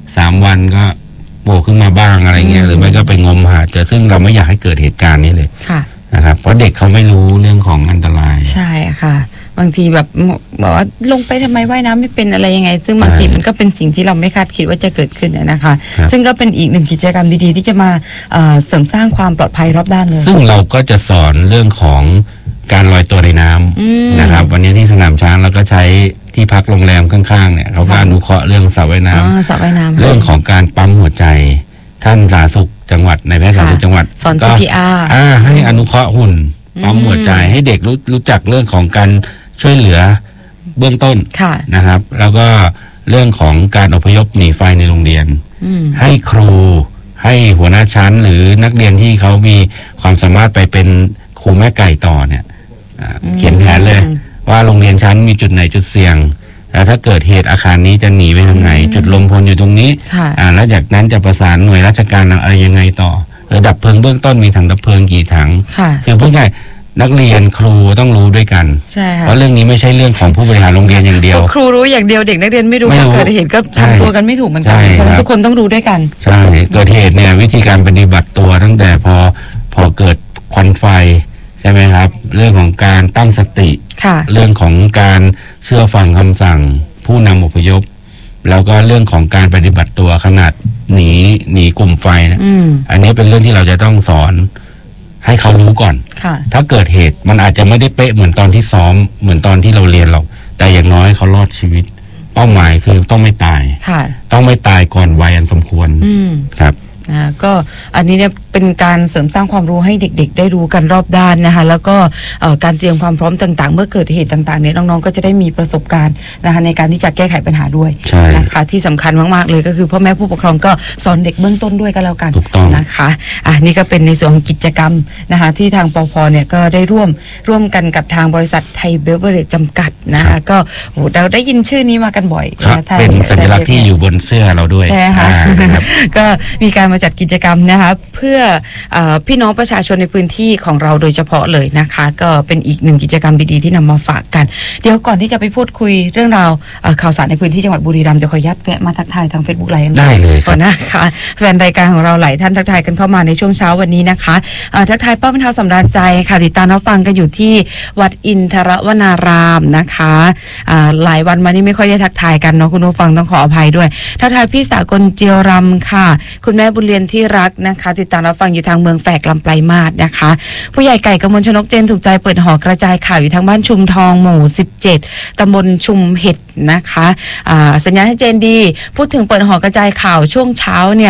[SPEAKER 1] 3 วันก็โผล่ขึ้นมาบ้างอะไรเงี้ยหรือไม่ก็ไปงมหาเจอซึ่งเราไม่อยากให้เกิดเหตุการณ์นี้เลยนะครับเพราะเด็กเขาไม่รู้เรื่องของอันตราย
[SPEAKER 2] ใช่ค่ะบางทีแบบบอกว่าลงไปทำไมว่ายน้ำไม่เป็นอะไรยังไงซึ่งบางทีมันก็เป็นสิ่งที่เราไม่คาดคิดว่าจะเกิดขึ้นนะคะซึ่งก็เป็นอีก1กิจกรรมดีๆที่จะมาเสริมสร้างความปลอดภัยรอบด้านเลย
[SPEAKER 1] ซึ่งเราก็จะสอนเรื่องของการลอยตัวในน้ำนะครับวันนี้ที่สนามช้างเราก็ใช้ที่พักโรงแรมข้างๆเนี่ยเขาก็อนุเคราะห์เรื่องสระว่ายน้ำเรื่องของการปั๊มหัวใจท่านสาธารณสุขจังหวัดในแพทย์สาธารณสุขจังหวัด
[SPEAKER 2] สอน CPR
[SPEAKER 1] ให้อนุเคราะห์หุ่นปั๊มหัวใจให้เด็กรู้จักเรื่องของการช่วยเหลือเบื้องต้นนะครับแล้วก็เรื่องของการอพยพหนีไฟในโรงเรียนให้ครูให้หัวหน้าชั้นหรือนักเรียนที่เขามีความสามารถไปเป็นครูแม่ไก่ต่อเนี่ยเขียนแผนเลยว่าโรงเรียนชั้นมีจุดไหนจุดเสี่ยงแล้วถ้าเกิดเหตุอาคารนี้จะหนีไปทางไหนจุดลมพลอยู่ตรงนี้แล้วจากนั้นจะประสานหน่วยราชการอะไรยังไงต่อดับเพลิงเบื้องต้นมีถังดับเพลิงกี่ถังคือพูดง่ายนักเรียนครูต้องรู้ด้วยกันเพราะเรื่องนี้ไม่ใช่เรื่องของผู้บริหารโรงเรียนอย่างเดียว
[SPEAKER 2] ครูรู้อย่างเดียวเด็กนักเรียนไม่รู้เกิดเหตุก็ทำตัวกันไม่ถูกเหมือนกันเพราะทุกคนต้องรู้ด้วยกัน
[SPEAKER 1] ใช่เกิดเหตุเนี่ยวิธีการปฏิบัติตัวตั้งแต่พอเกิดควันไฟใช่ไหมครับเรื่องของการตั้งสติเรื่องของการเชื่อฟังคำสั่งผู้นำอพยพแล้วก็เรื่องของการปฏิบัติตัวขนาดหนีกลุ่มไฟนะอันนี้เป็นเรื่องที่เราจะต้องสอนให้เขารู้ก่อนถ้าเกิดเหตุมันอาจจะไม่ได้เป๊ะเหมือนตอนที่ซ้อมเหมือนตอนที่เราเรียนหรอกแต่อย่างน้อยเขารอดชีวิตเป้าหมายคือต้องไม่ตายต้องไม่ตายก่อนวัยอันสมควรครับ
[SPEAKER 2] ก็อันนี้เนี่ยเป็นการเสริมสร้างความรู้ให้เด็กๆได้รู้กันรอบด้านนะคะแล้วก็การเตรียมความพร้อมต่างๆเมื่อเกิดเหตุต่างๆเนี่ยน้องๆก็จะได้มีประสบการณ์นะคะในการที่จะแก้ไขปัญหาด้วยนะคะที่สำคัญมากๆเลยก็คือพ่อแม่ผู้ปกครองก็สอนเด็กเบื้องต้นด้วยก็แล้วกันนะคะนี่ก็เป็นในส่วนของกิจกรรมนะคะที่ทางปภเนี่ยก็ได้ร่วมกันกับทางบริษัทไทยเบเวอเรจจำกัดนะคะก็เราได้ยินชื่อนี้มากันบ่อย
[SPEAKER 1] เป็นสัญลักษณ์ที่อยู่บนเสื้อเราด้วย
[SPEAKER 2] ใช่ค่ะก็มีการมาจัดกิจกรรมนะคะเพื่อพี่น้องประชาชนในพื้นที่ของเราโดยเฉพาะเลยนะคะก็เป็นอีก1กิจกรรมดีๆที่นำมาฝากกันเดี๋ยวก่อนที่จะไปพูดคุยเรื่องราวข่าวสารในพื้นที่จังหวัดบุรีรัมย์เดี๋ยวขออนุญาตแวะมาทักทายทาง Facebook ไลฟ์
[SPEAKER 1] ได้เลย
[SPEAKER 2] ก่อนนะคะแฟนรายการของเราหลายท่านทักทายกันเข้ามาในช่วงเช้าวันนี้นะคะทักทายป้าบรรเทาสำราญใจค่ะติดตามรับฟังกันอยู่ที่วัดอินทรวนารามนะคะหลายวันมานี้ไม่ค่อยได้ทักทายกันเนาะคุณผู้ฟังต้องขออภัยด้วยทักทายพี่สากลเจียวรำค่ะคุณแม่บุญเรียนที่รักนะคะติดตามรับฟังอยู่ทางเมืองแฝกลำไพลมาศนะคะผู้ใหญ่ไก่กมลชนกเจนถูกใจเปิดหอกระจายข่าวอยู่ทางบ้านชุมทองหมู่17ตำบลชุมเห็ดนะคะสัญญาณให้เจนดีพูดถึงเปิดหอกระจายข่าวช่วงเช้าเนี่ย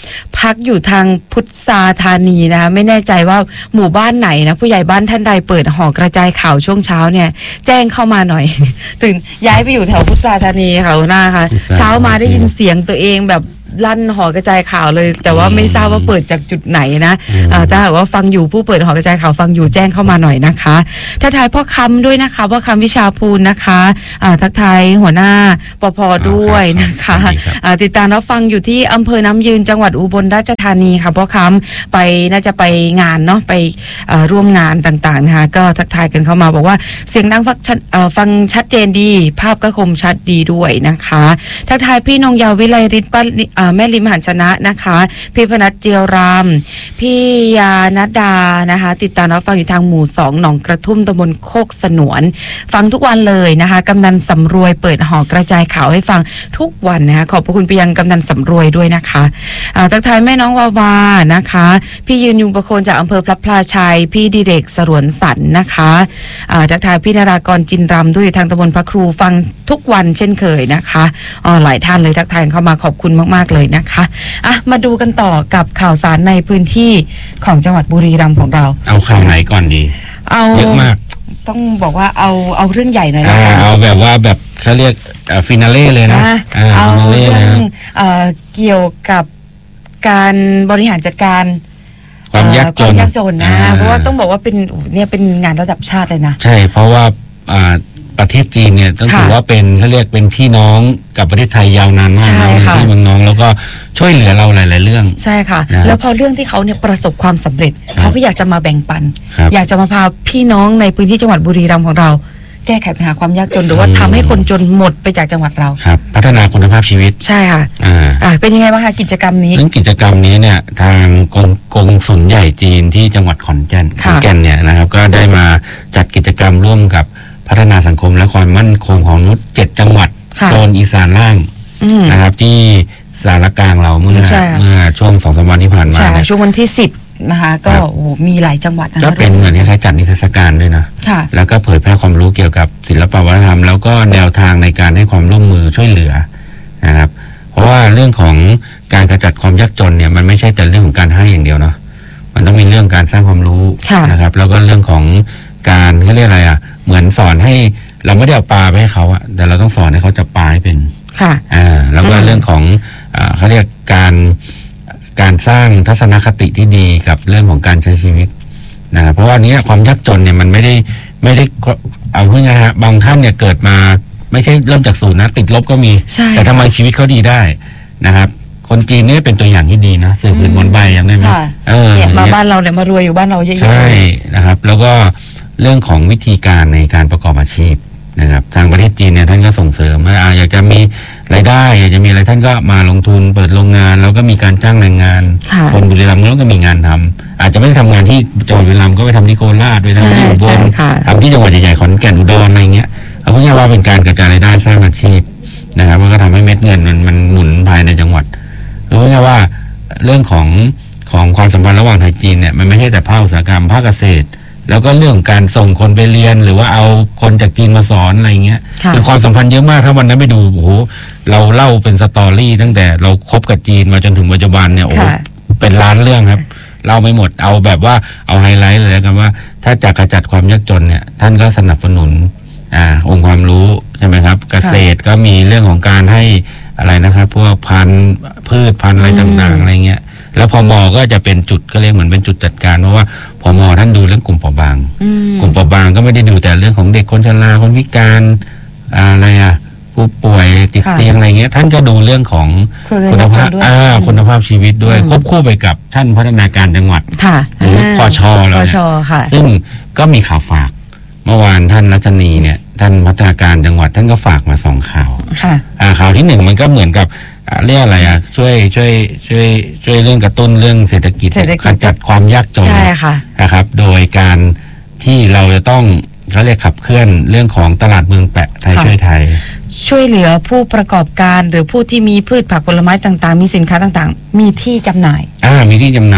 [SPEAKER 2] พักอยู่ทางพุทธาธานีนะคะไม่แน่ใจว่าหมู่บ้านไหนนะผู้ใหญ่บ้านท่านใดเปิดหอกระจายข่าวช่วงเช้าเนี่ยแจ้งเข้ามาหน่อย ตื่นย้ายไปอยู่แถวพุทธาธานีค่ะหัวหน้าค่ะเช้ามาได้ยินเสียงตัวเองแบบลั่นหอกระจายข่าวเลยแต่ว่าไม่ทราบว่าเปิดจากจุดไหนนะถ้าหากว่าฟังอยู่ผู้เปิดหอกระจายข่าวฟังอยู่แจ้งเข้ามาหน่อยนะคะทักทายพ่อคำด้วยนะคะพ่อคำวิชาภูลนะคะทักทายหัวหน้าปภด้วยนะคะติดตามรับฟังอยู่ที่อำเภอน้ำยืนจังหวัดอุบลราชธานีค่ะพ่อคำไปน่าจะไปงานเนาะไปร่วมงานต่างๆนะคะก็ทักทายกันเข้ามาบอกว่าเสียงดังฟังชัดเจนดีภาพก็คมชัดดีด้วยนะคะทักทายพี่นงยาววิไลฤทธิ์แม่ริมหันชนะนะคะพี่พนัสเจียวรามพี่ยาณดานะคะติดตามรับฟังอยู่ทางหมู่2หนองกระทุ่มตำบลโคกสนวนฟังทุกวันเลยนะคะกำนันสำรวยเปิดหอกระจายข่าวให้ฟังทุกวันนะคะขอบพระคุณไปยังกำนันสำรวยด้วยนะคะทักทายแม่น้องวาวานะคะพี่ยืนยุงประโคนจากอำเภอพระพลาชัยพี่ดิเรกสรวนสันนะคะทักทายพี่นารากรจินรำด้วยอยู่ทางตำบลพระครูฟังทุกวันเช่นเคยนะคะหลายท่านเลยทักทายเข้ามาขอบคุณมากๆเลยนะคะมาดูกันต่อกับข่าวสารในพื้นที่ของจังหวัดบุรีรัมย์ของเรา
[SPEAKER 1] เอาข่าวไหนก่อนดีเยอะมาก
[SPEAKER 2] ต้องบอกว่าเอาเรื่องใหญ่หน่อยนะคะ
[SPEAKER 1] เอาแบบว่าแบบเขาเรียกฟินาเล่เลยนะ
[SPEAKER 2] เอาเรื่องเกี่ยวกับการบริหารจัดการ
[SPEAKER 1] ความยาก
[SPEAKER 2] จนนะเพราะว่าต้องบอกว่าเป็นงานระดับชาติเลยนะ
[SPEAKER 1] ใช่เพราะว่าประเทศจีนเนี่ยต้องถือว่าเป็นเขาเรียกเป็นพี่น้องกับประเทศไทยยาวนานมากที่เมืองน้องแล้วก็ช่วยเหลือเราหลายๆเรื่อง
[SPEAKER 2] ใช่ค่ะแล้วพอเรื่องที่เขาเนี่ยประสบความสำเร็จเขาก็อยากจะมาแบ่งปันอยากจะมาพาพี่น้องในพื้นที่จังหวัดบุรีรัมย์ของเราแก้ไขปัญหาความยากจนหรือว่าทำให้คนจนหมดไปจากจังหวัดเรา
[SPEAKER 1] ครับพัฒนาคุณภาพชีวิต
[SPEAKER 2] ใช่ค่ะเป็นยังไงบ้างคะกิจกรรมนี้
[SPEAKER 1] เรื่องกิจกรรมนี้เนี่ยทางกงสุลใหญ่จีนที่จังหวัดขอนแก่นเนี่ยนะครับก็ได้มาจัดกิจกรรมร่วมกับพัฒนาสังคมและความมั่นคงของมนุษย์7จังหวัดโซนอีสานล่างนะครับที่สารกลางเราเมื่อช่วง 2-3 วันที่ผ่านมา
[SPEAKER 2] ช่วงวันที่10นะคะก็มีหลายจังหวัด
[SPEAKER 1] ก็เป็นเหมือนคล้ายๆจัดนิทรรศการด้วยนะแล้วก็เผยแพร่ความรู้เกี่ยวกับศิลปวัฒนธรรมแล้วก็แนวทางในการให้ความร่วมมือช่วยเหลือนะครับเพราะว่าเรื่องของการกระจัดความยากจนเนี่ยมันไม่ใช่แต่เรื่องของการให้อย่างเดียวเนาะมันต้องมีเรื่องการสร้างความรู้นะครับแล้วก็เรื่องของการเขาเรียกอะไรเหมือนสอนให้เราไม่ได้เอาปลาไปให้เขาแต่เราต้องสอนให้เขาจับปลาให้เป็นแล้วก็เรื่องของเขาเรียกการสร้างทัศนคติที่ดีกับเรื่องของการใช้ชีวิตนะครับเพราะว่านี้ความยากจนเนี่ยมันไม่ได้เอาพูดง่ายๆบางท่านเนี่ยเกิดมาไม่ใช่เริ่มจากศูนย์นะติดลบก็มีแต่ทำไมชีวิตเขาดีได้นะครับคนจีนเนี่ยเป็นตัวอย่างที่ดีนะสื่อผืนมนใบยังได้ไหม
[SPEAKER 2] มาบ้านเราเนี่ยมารวยอยู่บ้านเราเยอะๆ
[SPEAKER 1] ใช่นะครับแล้วก็เรื่องของวิธีการในการประกอบอาชีพนะครับทางประเทศจีนเนี่ยท่านก็ส่งเสริมว่าอยากจะมีรายได้อยากจะมีอะไรท่านก็มาลงทุนเปิดโรงงานแล้วก็มีการจ้างแรงงานคนบุรีรัมย์แล้วก็มีงานทำอาจจะไม่ได้ทำงานที่จังหวัดบุรีรัมย์ก็ไปทำที่โคราชไปทำที่อุบลทำที่จังหวัดใหญ่ๆขอนแก่นอุดรอะไรเงี้ยเอาพูดง่ายๆว่าเป็นการกระจายรายได้สร้างอาชีพนะครับมันก็ทำให้เม็ดเงินมันหมุนภายในจังหวัดเอาพูดง่ายๆว่าเรื่องของความสัมพันธ์ระหว่างไทยจีนเนี่ยมันไม่ใช่แต่ภาคอุตสาหกรรมภาคเกษตรแล้วก็เรื่องการส่งคนไปเรียนหรือว่าเอาคนจากจีนมาสอนอะไรเงี้ยคือความสัมพันธ์เยอะมากถ้าวันนั้นไปดูโอ้โหเราเล่าเป็นสตอรี่ตั้งแต่เราคบกับจีนมาจนถึงปัจจุบันเนี่ยโอ้เป็นล้านเรื่องครับเล่าไม่หมดเอาแบบว่าเอาไฮไลท์เลยกันว่าถ้าจะกระจัดความยากจนเนี่ยท่านก็สนับสนุนองค์ความรู้ใช่ไหมครับเกษตรก็มีเรื่องของการให้อะไรนะครับพวกพืชพันธุ์อะไรต่างๆอะไรเงี้ยแล้วพม.ก็จะเป็นจุดก็เรียกเหมือนเป็นจุดจัดการเพราะว่าพม.ท่านดูเรื่องกลุ่มเปราะบางกลุ่มเปราะบางก็ไม่ได้ดูแต่เรื่องของเด็กคนชราคนพิการอะไรผู้ป่วยติดเตียงอะไรเงี้ยท่านก็ดูเรื่องของคุณภาพชีวิตด้วยควบคู่ไปกับท่านพัฒนาการจังหวัดหรือพช.แล้วซึ่งก็มีข่าวฝากเมื่อวานท่านรัชนีเนี่ยท่านพัฒนาการจังหวัดท่านก็ฝากมา2ข่าวข่าวที่1มันก็เหมือนกับเรื่องอะไรช่วยเรื่องกระตุ้นเรื่องเศรษฐกิจขจัดความยากจนนะครับโดยการที่เราจะต้องเขาเรียกขับเคลื่อนเรื่องของตลาดเมืองแปะไทยช่วยไทย
[SPEAKER 2] ช่วยเหลือผู้ประกอบการหรือผู้ที่มีพืชผักผลไม้ต่างๆมีสินค้าต่างๆมีที่จำหน่าย
[SPEAKER 1] มีที่จำหน่าย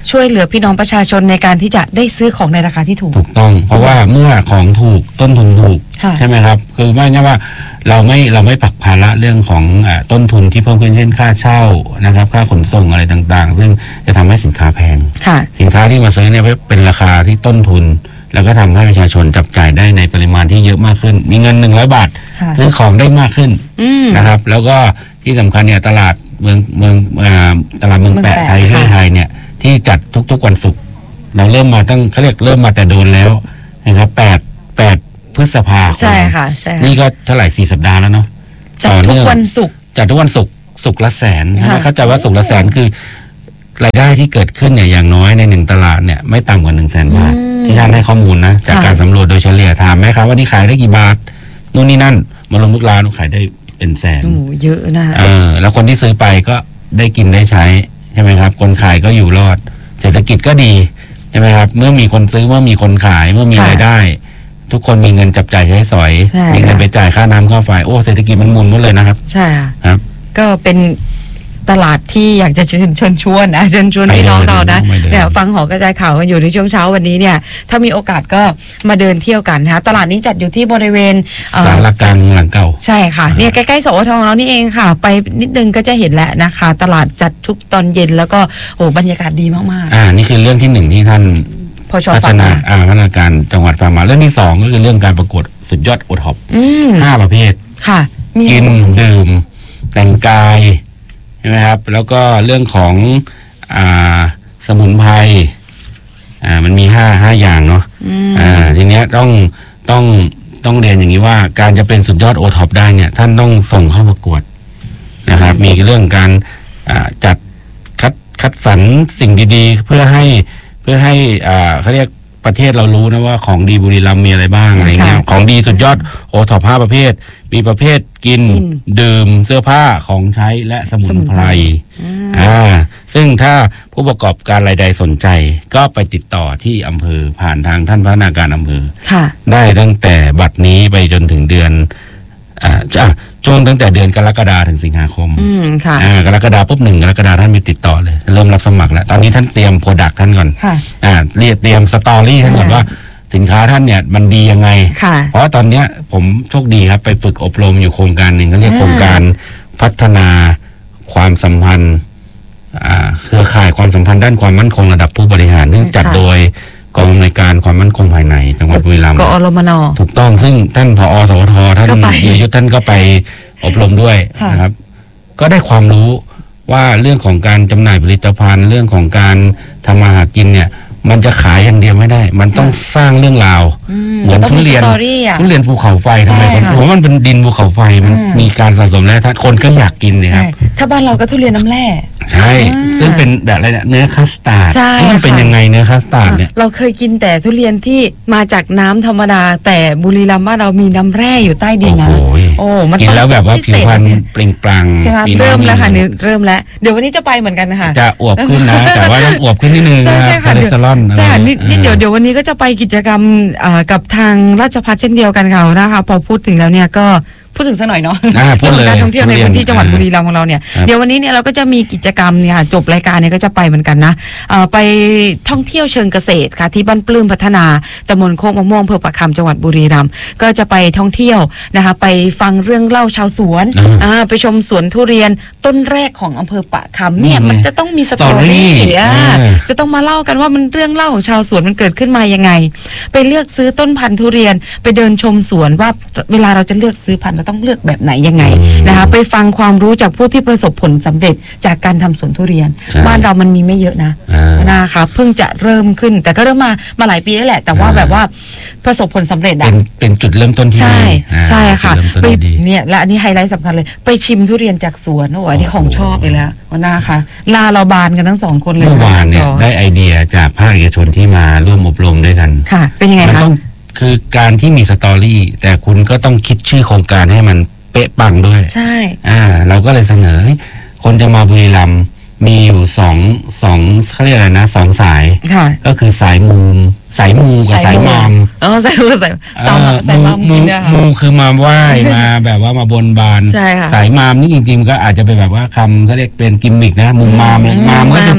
[SPEAKER 2] ช่วยเหลือพี่น้องประชาชนในการที่จะได้ซื้อของในราคาที่ถูก
[SPEAKER 1] ต้อง เพราะว่าเมื่อของถูกต้นทุนถูกใช่ไหมครับคือไม่ใช่ว่าเราไม่ปักภาระเรื่องของต้นทุนที่เพิ่มขึ้นเช่นค่าเช่านะครับค่าขนส่งอะไรต่างๆซึ่งจะทำให้สินค้าแพงสินค้าที่มาซื้อเนี่ยเป็นราคาที่ต้นทุนแล้วก็ทำให้ประชาชนจับจ่ายได้ในปริมาณที่เยอะมากขึ้นมีเงิน100 บาทซื้อของได้มากขึ้นนะครับแล้วก็ที่สำคัญเนี่ยตลาดเมืองแปะไทยเนี่ยที่จัดทุกๆวันศุกร์เราเริ่มมาเขาเรียกเริ่มมาแต่โดนแล้วนะครับ8 พฤษภาคม
[SPEAKER 2] ใช่ค่ะใช่
[SPEAKER 1] นี่ก็เท่าไหร่4 สัปดาห์แล้วเนาะ
[SPEAKER 2] จัดทุกวันศุกร์
[SPEAKER 1] ศุกร์ละแสนนะครับเข้าใจว่าศุกร์ละแสนคือรายได้ที่เกิดขึ้นเนี่ยอย่างน้อยใน1 ตลาดเนี่ยไม่ต่ำกว่า100,000 บาทที่ท่านให้ข้อมูลนะจากการสำรวจโดยเฉลี่ยถามไหมครับว่านี่ขายได้กี่บาทนู่นนี่นั่นมาลงทุกร้านขายได้เป็นแสน
[SPEAKER 2] เยอะนะ
[SPEAKER 1] แล้วคนที่ซื้อไปก็ได้กินได้ใช้ใช่ไหมครับคนขายก็อยู่รอดเศรษฐกิจก็ดีใช่ไหมครับเมื่อมีคนซื้อเมื่อมีคนขายเมื่อมีรายได้ทุกคนมีเงินจับจ่ายใช้สอยมีเงินไปจ่ายค่าน้ำค่าไฟโอ้เศรษฐกิจมันหมุนหมดเลยนะครับ
[SPEAKER 2] ใช่ครับก็เป็นตลาดที่อยากจะเชิญชวนพี่น้องเรานะเนี่ยฟังหอกระจายข่าวกันอยู่ในช่วงเช้าวันนี้เนี่ยถ้ามีโอกาสก็มาเดินเที่ยวกันนะคะตลาดนี้จัดอยู่ที่บริเวณ
[SPEAKER 1] ศาลกลางหลังเก่า
[SPEAKER 2] ใช่ค่ะเนี่ยใกล้ๆสวทเรานี่เองค่ะไปนิดนึงก็จะเห็นแล้วนะคะตลาดจัดทุกตอนเย็นแล้วก็โอ้บรรยากาศดีมาก
[SPEAKER 1] ๆนี่คือเรื่องที่1ที่ท่านพัฒนาการจังหวัดฝากมาเรื่องที่2ก็คือเรื่องการประกวดสุดยอดโอท็อป5 ประเภท
[SPEAKER 2] ค่ะ
[SPEAKER 1] กินดื่มแต่งกายใช่ไหมครับแล้วก็เรื่องของสมุนไพรมันมี5อย่างเนาะทีเนี้ยต้องเรียนอย่างนี้ว่าการจะเป็นสุดยอดโอท็อปได้เนี่ยท่านต้องส่งเข้าประกวดนะครับมีเรื่องการจัดคัดสรรสิ่งดีๆเพื่อให้เขาเรียกประเทศเรารู้นะว่าของดีบุรีรัมย์มีอะไรบ้างอะไรเงี้ยของดีสุดยอดโอท็อป5 ประเภทมีประเภทกินดื่มเสื้อผ้าของใช้และสมุนไพรซึ่งถ้าผู้ประกอบการรายใดสนใจก็ไปติดต่อที่อำเภอผ่านทางท่านพัฒนาการอำเภอได้ตั้งแต่บัดนี้ไปจนถึงเดือนช่วงตั้งแต่เดือนกรกฎาคมถึงสิงหาคมกรกฎาคมปุ๊บ1 กรกฎาคมท่านมีติดต่อเลยเริ่มรับสมัครแล้วตอนนี้ท่านเตรียมโปรดักต์ท่านก่อนเตรียมสตอรี่ท่านก่อนว่าสินค้าท่านเนี่ยมันดียังไงเพราะตอนเนี้ยผมโชคดีครับไปฝึกอบรมอยู่โครงการหนึ่งเขาเรียกโครงการพัฒนาความสัมพันธ์เครือข่ายความสัมพันธ์ด้านความมั่นคงระดับผู้บริหารซึ่งจัดโดยกองอำนวยการความมั่นคงภายในจังหวัดบุรีรัมย์
[SPEAKER 2] กอรมน.
[SPEAKER 1] ถูกต้องซึ่งท่านผอ.สวท.ท่านเยยุทธท่านก็ไปอบรมด้วยนะครับก็ได้ความรู้ว่าเรื่องของการจำหน่ายผลิตภัณฑ์เรื่องของการทำมาหากินเนี่ยมันจะขายอย่างเดียวไม่ได้มันต้องสร้างเรื่องราวเหมือนทุเรียนภูเขาไฟทำไมผมว่ามันเป็นดินภูเขาไฟมันมีการสะสมแร่ธาตุคนก็อยากกินเนี่ยครับ
[SPEAKER 2] ถ้าบ้านเราก็ทุเรียนน้ำแร่
[SPEAKER 1] ใช่ซึ่งเป็นแบบอะไรเนี่ยเนื้อคัสตาร์ดมันเป็นยังไงเนื้อคัสตาร์ดเนี่ย
[SPEAKER 2] เราเคยกินแต่ทุเรียนที่มาจากน้ำธรรมดาแต่บุรีรัมย์บ้านเรามีน้ำแร่อยู่ใต้ดินนะ
[SPEAKER 1] มันกินแล้วแบบว่าผิวพรรณเปล่งปลั่ง
[SPEAKER 2] เริ่มแล้วค่ะเริ่มแล้วเดี๋ยววันนี้จะไปเหมือนกันนะคะ
[SPEAKER 1] จะอวบขึ้นนะแต่ว่าต้องอวบขึ้นนิดนึงนะคอเลสเตอรอล
[SPEAKER 2] ใช่นี่เดี๋ยววันนี้ก็จะไปกิจกรรมกับทางราชภัฏเช่นเดียวกันค่ะนะคะพอพูดถึงแล้วเนี่ยก็พูดถึงสักหน่อยเนาะการท่องเที่ยวในพื้นที่จังหวัดบุรีรัมย์ของเราเนี่ยเดี๋ยววันนี้เนี่ยเราก็จะมีกิจกรรมเนี่ยจบรายการเนี่ยก็จะไปเหมือนกันนะไปท่องเที่ยวเชิงเกษตรค่ะที่บ้านปลื้มพัฒนาตำบลโคกมะม่วงอำเภอปากคำจังหวัดบุรีรัมย์ก็จะไปท่องเที่ยวนะคะไปฟังเรื่องเล่าชาวสวนไปชมสวนทุเรียนต้นแรกของอำเภอปากคำเนี่ยมันจะต้องมีสตอรี่จะต้องมาเล่ากันว่ามันเรื่องเล่าของชาวสวนมันเกิดขึ้นมายังไงไปเลือกซื้อต้นพันธุ์ทุเรียนไปเดินชมสวนว่าเวลาเราจะเลือกซื้อพันธุ์เราต้องเลือกแบบไหนยังไงนะคะไปฟังความรู้จากผู้ที่ประสบผลสำเร็จจากการทำสวนทุเรียนบ้านเรามันมีไม่เยอะนะคะเพิ่งจะเริ่มขึ้นแต่ก็เริ่มมาหลายปีแล้วแหละแต่ว่าแบบว่าประสบผลสำเร็จ
[SPEAKER 1] เป็นจุดเริ่มต้นที่
[SPEAKER 2] ใช่ค่ะไปเนี่ยและอันนี้ไฮไลท์สำคัญเลยไปชิมทุเรียนจากสวนโอ้อันนี้ของชอบเลยแล้วนะคะลาเราบานกันทั้ง2 คนเลย
[SPEAKER 1] เมื่อวานเนี่ยได้ไอเดียจากภาคเอกชนที่มาร่วมอบรมด้วยกัน
[SPEAKER 2] ค่ะเป็นยังไงคะ
[SPEAKER 1] คือการที่มีสตอรี่แต่คุณก็ต้องคิดชื่อโครงการให้มันเป๊ะปังด้วย
[SPEAKER 2] ใช่
[SPEAKER 1] เราก็เลยเสนอคนจะมาบุรีรัมย์มีอยู่สองเขาเรียกอะไรนะ2 สายก็คือสายมูกับสายมาม
[SPEAKER 2] สายมาม
[SPEAKER 1] มูคือมาไหว้มาแบบว่ามาบนบานสายมามนี่จริงๆก็อาจจะเป็นแบบว่าคำเขาเรียกเป็นกิมมิกนะมุมมามก็คือ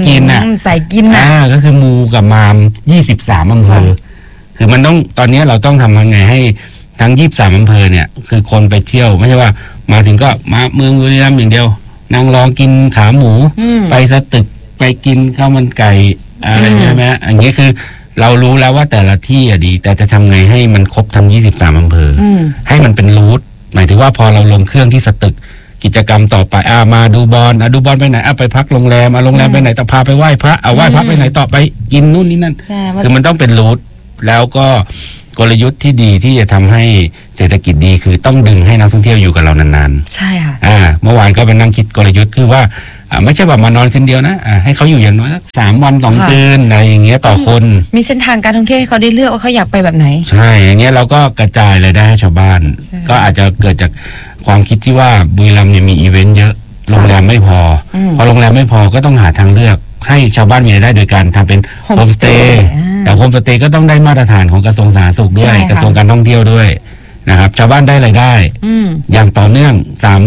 [SPEAKER 1] กินน่ะ
[SPEAKER 2] สายกินน่ะ
[SPEAKER 1] ก็คือมูกับมาม23อำเภอคือมันต้องตอนนี้เราต้องทำยังไงให้ทั้ง23อำเภอเนี่ยคือคนไปเที่ยวไม่ใช่ว่ามาถึงก็มาเมืองบุรีรัมย์อย่างเดียวนั่งรอกินขาหมูไปสตึกไปกินข้าวมันไก่อะไรใช่ไหมอันนี้คือเรารู้แล้วว่าแต่ละที่ดีแต่จะทำไงให้มันครบทั้ง23อำเภอให้มันเป็นรูทหมายถึงว่าพอเราลงเครื่องที่สตึกกิจกรรมต่อไปมาดูบอลดูบอลไปไหนไปพักโรงแรมโรงแรมไปไหนต่อพาไปไหว้พระไหว้พระไปไหนต่อไปกินนู่นนี่นั่นคือมันต้องเป็นรูทแล้วก็กลยุทธ์ที่ดีที่จะทำให้เศรษฐกิจดีคือต้องดึงให้นักท่องเที่ยวอยู่กับเรานาน
[SPEAKER 2] ๆใช่ค่ะ
[SPEAKER 1] เมื่อวานก็ไปนั่งคิดกลยุทธ์คือว่าไม่ใช่แบบมานอนคืนเดียวนะให้เขาอยู่อย่างน้อยสัก3 วัน2 คืนอะไรอย่างเงี้ยต่อคน
[SPEAKER 2] มีเส้นทางการท่องเที่ยวให้เขาได้เลือกว่าเขาอยากไปแบบไหน
[SPEAKER 1] ใช่อย่างเงี้ยเราก็กระจายรายได้ให้ชาวบ้านก็อาจจะเกิดจากความคิดที่ว่าบุรีรัมย์เนี่ยมีอีเวนต์เยอะโรงแรมไม่พอโรงแรมไม่พอก็ต้องหาทางเลือกให้ชาวบ้านมีรายได้โดยการทำเป็นโฮมสเตย์แต่โฮมสเตย์ก็ต้องได้มาตรฐานของกระทรวงสาธารณสุขด้วยกระทรวงการท่องเที่ยวด้วยนะครับชาวบ้านได้รายได้อย่างต่อเนื่อง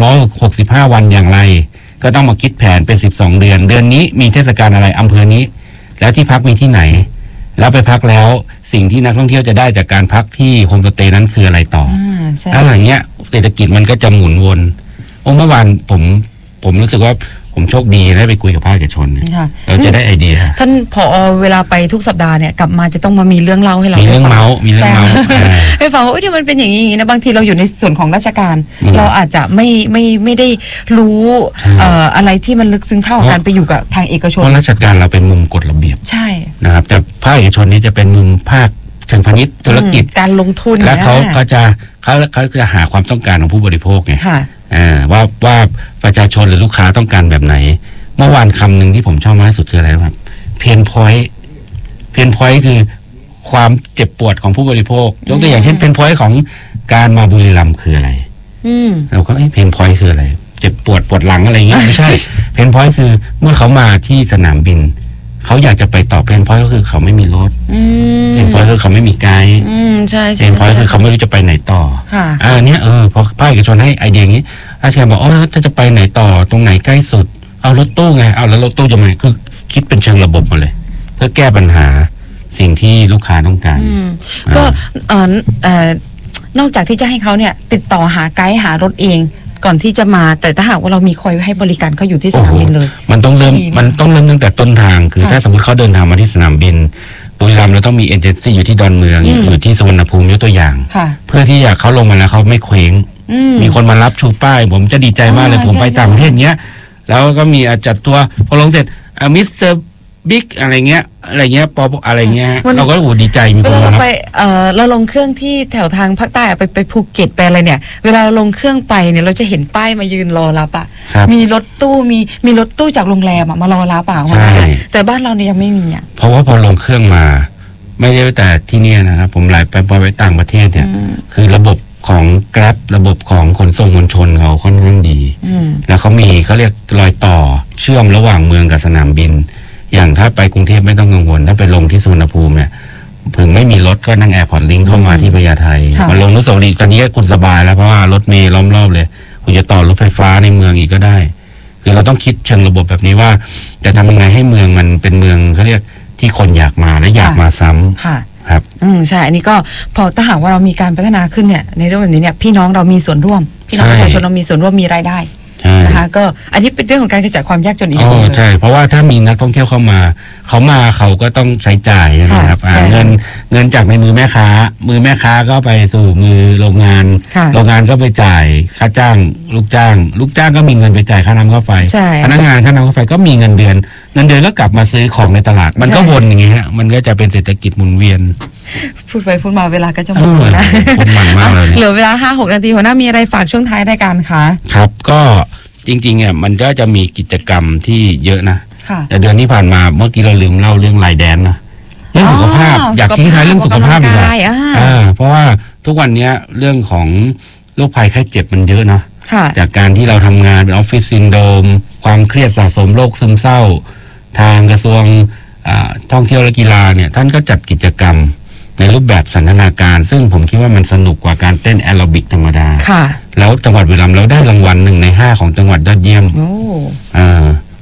[SPEAKER 1] 365วันอย่างไรก็ต้องมาคิดแผนเป็น12 เดือนเดือนนี้มีเทศกาลอะไรอำเภอนี้แล้วที่พักมีที่ไหนแล้วไปพักแล้วสิ่งที่นักท่องเที่ยวจะได้จากการพักที่โฮมสเตย์นั้นคืออะไรต่ออะไรเงี้ยเศรษฐกิจมันก็จะหมุนวนเมื่อวานผมรู้สึกว่าผมโชคดีได้ไปคุยกับภาคเอกชนเราจะได้ไอเดีย
[SPEAKER 2] ท่านผอ.เวลาไปทุกสัปดาห์เนี่ยกลับมาจะต้องมามีเรื่องเล่าให้เรา
[SPEAKER 1] มีเรื่องเมาส์
[SPEAKER 2] ให้ฟังว่าที่มันเป็นอย่างนี้นะบางทีเราอยู่ในส่วนของราชการเราอาจจะไม่ได้รู้อะไรที่มันลึกซึ้งเท่าการไปอยู่กับทางเอกชน
[SPEAKER 1] เพราะราชการเราเป็นมุมกฎระเบียบ
[SPEAKER 2] ใช่
[SPEAKER 1] นะครับแต่ภาคเอกชนนี้จะเป็นมุมภาคเชิงพาณิชย์ธุรกิจ
[SPEAKER 2] การลงทุน
[SPEAKER 1] และเขาจะหาความต้องการของผู้บริโภคไงว่าประชาชนหรือลูกค้าต้องการแบบไหนเมื่อวานคำหนึ่งที่ผมชอบมากที่สุดคืออะไรครับเพนพอยต์คือความเจ็บปวดของผู้บริโภคยกตัวอย่างเช่นเพนพอยต์ของการมาบุรีรัมย์คืออะไรเราก็เพนพอยต์คืออะไรเจ็บปวดหลังอะไรเงี้ยไม่ใช่เพนพอยต์คือเมื่อเขามาที่สนามบินเขาอยากจะไปต่อเพนพอยต์ก็คือเขาไม่มีรถเพนพอยต์คือเขาไม่มีไกด์เพนพอยต์คือเขาไม่รู้จะไปไหนต่อเนี่ยพอภาคเอกชนให้ไอเดียอย่างนี้ราชการบอกถ้าจะไปไหนต่อตรงไหนใกล้สุดเอารถตู้ไงแล้วรถตู้จะมาคือคิดเป็นเชิงระบบมาเลยเพื่อแก้ปัญหาสิ่งที่ลูกค้าต้องการ
[SPEAKER 2] ก็นอกจากที่จะให้เขาเนี่ยติดต่อหาไกด์หารถเองก่อนที่จะมาแต่ถ้าหากว่าเรามีคอยให้บริการเขาอยู่ที่สนามบินเลย
[SPEAKER 1] มันต้องเริ่มตั้งแต่ต้นทางคือถ้าสมมติเขาเดินทางมาที่สนามบินบุรีรัมย์เราต้องมีเอเจนซี่อยู่ที่ดอนเมืองอยู่ที่สุวรรณภูมิยกตัวอย่างเพื่อที่เขาลงมาแล้วเขาไม่เคว้งมีคนมารับชูป้ายผมจะดีใจมากเลยผมไปต่างประเทศเนี้ยแล้วก็มีจัดตัวพอลงเสร็จมิสเตอร์บิ๊กอะไรเงี้ยปออะไรเงี้ยเราก็ดีใจมีคนมารับ
[SPEAKER 2] เราลงเครื่องที่แถวทางภาคใต้ไปภูเก็ตไปอะไรเนี่ยเวลาเราลงเครื่องไปเนี่ยเราจะเห็นป้ายมายืนรอรับมีรถตู้มีรถตู้จากโรงแรมมารอรับแต่บ้านเราเนี่ยยังไม่มี
[SPEAKER 1] เพราะว่าพอลงเครื่องมาไม่ได้แต่ที่นี่นะครับผมไปต่างประเทศเนี่ยคือระบบของ Grab ระบบของขนส่งมวลชนเขาค่อนข้างดีแล้วเขาเรียกรอยต่อเชื่อมระหว่างเมืองกับสนามบินอย่างถ้าไปกรุงเทพไม่ต้องกังวลถ้าไปลงที่สุวรรณภูมิเนี่ยถึงไม่มีรถก็นั่งแอร์พอร์ตลิงก์เข้ามาที่พญาไทมาลงอนุสาวรีย์ตอนนี้คุณสบายแล้วเพราะว่ารถเมล์ล้อมรอบเลยคุณจะต่อรถไฟฟ้าในเมืองอีกก็ได้คือเราต้องคิดเชิงระบบแบบนี้ว่าจะทำยังไงให้เมืองมันเป็นเมืองเขาเรียกที่คนอยากมาและอยากมาซ้ำครับ
[SPEAKER 2] ใช่อันนี้ก็พอถ้าหากว่าเรามีการพัฒนาขึ้นเนี่ยในเรื่องแบบนี้เนี่ยพี่น้องเรามีส่วนร่วมพี่น้องประชาชนเรามีส่วนร่วมมีรายได้นะคะก็อันนี้เป็นเรื่องของการขจัดความยากจนอีก
[SPEAKER 1] ใช่เพราะว่าถ้ามีนักท่องเที่ยวเข้ามาเขาก็ต้องใช้จ่ายนะครับเงินจากในมือแม่ค้าก็ไปสู่มือโรงงานก็ไปจ่ายค่าจ้างลูกจ้างก็มีเงินไปจ่ายค่าน้ำค่าไฟพนักงานค่าน้ำค่าไฟก็มีเงินเดือนก็กลับมาซื้อของในตลาดมันก็วนอย่างเงี้ยมันก็จะเป็นเศรษฐกิจหมุนเวียน
[SPEAKER 2] พูดไปพูดมาเวลาก็จะหมดนะเหลือเวลา 5-6 นาทีหัวหน้ามีอะไรฝากช่วงท้ายรายการคะ
[SPEAKER 1] ครับก็จริงๆเนี่ยมันก็จะมีกิจกรรมที่เยอะนะแต่เดือนที่ผ่านมาเมื่อกี้เราลืมเล่าเรื่องลายแดนนะเรื่องสุขภาพอยากทิ้งท้ายเรื่องสุขภาพดีกว่าเพราะว่าทุกวันนี้เรื่องของโรคภัยไข้เจ็บมันเยอะเนาะจากการที่เราทำงานเป็นออฟฟิศซินโดรมความเครียดสะสมโรคซึมเศร้าทางกระทรวงท่องเที่ยวและกีฬาเนี่ยท่านก็จัดกิจกรรมในรูปแบบสันทนาการซึ่งผมคิดว่ามันสนุกกว่าการเต้นแอโรบิกธรรมดาแล้วจังหวัดบุรีรัมย์เราได้รางวัล1 ใน 5ของจังหวัดยอดเยี่ยมเพ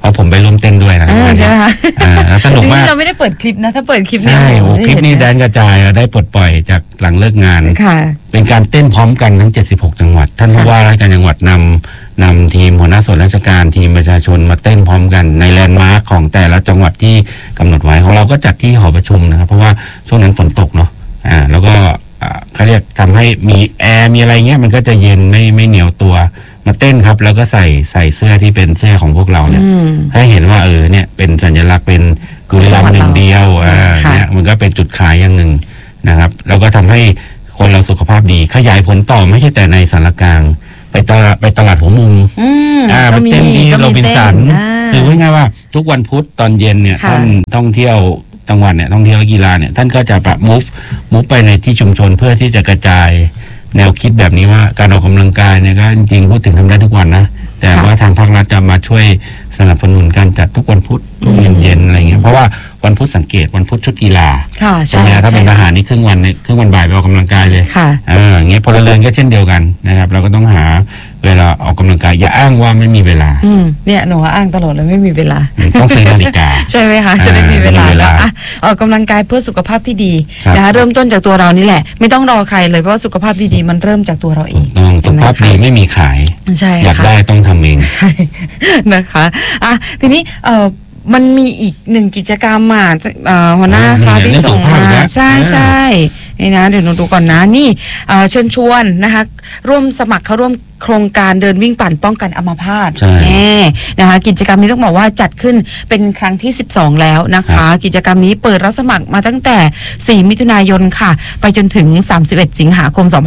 [SPEAKER 1] ราะผมไปร่วมเต้นด้วยนะ
[SPEAKER 2] ใช่ไหมคะ
[SPEAKER 1] แล้วสนุกมาก
[SPEAKER 2] เราไม่ได้เปิดคลิปนะถ้าเปิดคลิป
[SPEAKER 1] ใช่คลิปนี้แดนกระจายได้ปลดปล่อยจากหลังเลิกงานเป็นการเต้นพร้อมกันทั้ง76จังหวัดท่านผู้ว่าราชการจังหวัดนำทีมหัวหน้าส่วนราชการทีมประชาชนมาเต้นพร้อมกันในแลนด์มาร์คของแต่ละจังหวัดที่กำหนดไว้ของเราก็จัดที่หอประชุมนะครับเพราะว่าช่วงนั้นฝนตกเนาะแล้วก็เขาเรียกทำให้มีแอร์มีอะไรเงี้ยมันก็จะเย็นไม่เหนียวตัวมาเต้นครับแล้วก็ใส่เสื้อที่เป็นเสื้อของพวกเราเนี่ยให้เห็นว่าเนี่ยเป็นสัญลักษณ์เป็นกุลีลำหนึ่งเดียวเนี่ยมันก็เป็นจุดขายอย่างหนึ่งนะครับแล้วก็ทำให้คนเราสุขภาพดีขยายผลต่อไม่ใช่แต่ในสารกลางไปตลาดหัวมุมไปเต้นที่โรบินสันคือว่าง่ายว่าทุกวันพุธตอนเย็นเนี่ยท่านท่องเที่ยวจังหวัดเนี่ยท่องเที่ยวและกีฬาเนี่ยท่านก็จะแบบมูฟไปในที่ชุมชนเพื่อที่จะกระจายแนวคิดแบบนี้ว่าการออกกำลังกายเนี่ยก็จริงๆพูดถึงทำได้ทุกวันนะแต่ว่าทางภาครัฐจะมาช่วยสนับสนุนการจัดทุกวันพุธทุกเย็นๆอะไรเงี้ยเพราะว่าวันพุธสังเกตวันพุธชุดกีฬาใช่ไหมถ้าเป็นทหารนี่ครึ่งวันบ่ายไปออกกำลังกายเลยอย่างเงี้ยพลเรือนก็เช่นเดียวกันนะครับเราก็ต้องหาเวลาออกกำลังกายอย่าอ้างว่าไม่มีเวลา
[SPEAKER 2] เนี่ยหนูอ้างตลอดเลยไม่มีเวลา
[SPEAKER 1] ต้องซื้อนาฬิกา
[SPEAKER 2] ใช่ไหมคะจะได้มีเวลาออกกำลังกายเพื่อสุขภาพที่ดีนะคะเริ่มต้นจากตัวเรานี่แหละไม่ต้องรอใครเลยเพราะว่าสุขภาพดีๆมันเริ่มจากตัวเราเอง
[SPEAKER 1] สุขภาพดีไม่มีขายอยากได้ต้องทำเอง
[SPEAKER 2] นะคะทีนี้มันมีอีกหนึ่งกิจกรรมหัวหน้าคะที่ส่งมาใช่นี่นะเดี๋ยวหนูดูก่อนนะนี่เชิญชวนนะคะร่วมสมัครเข้าร่วมโครงการเดินวิ่งปั่นป้องกันอัมพาตนะคะกิจกรรมนี้ต้องบอกว่าจัดขึ้นเป็นครั้งที่12แล้วนะคะกิจกรรมนี้เปิดรับสมัครมาตั้งแต่4มิถุนายนค่ะไปจนถึง31สิงหาคม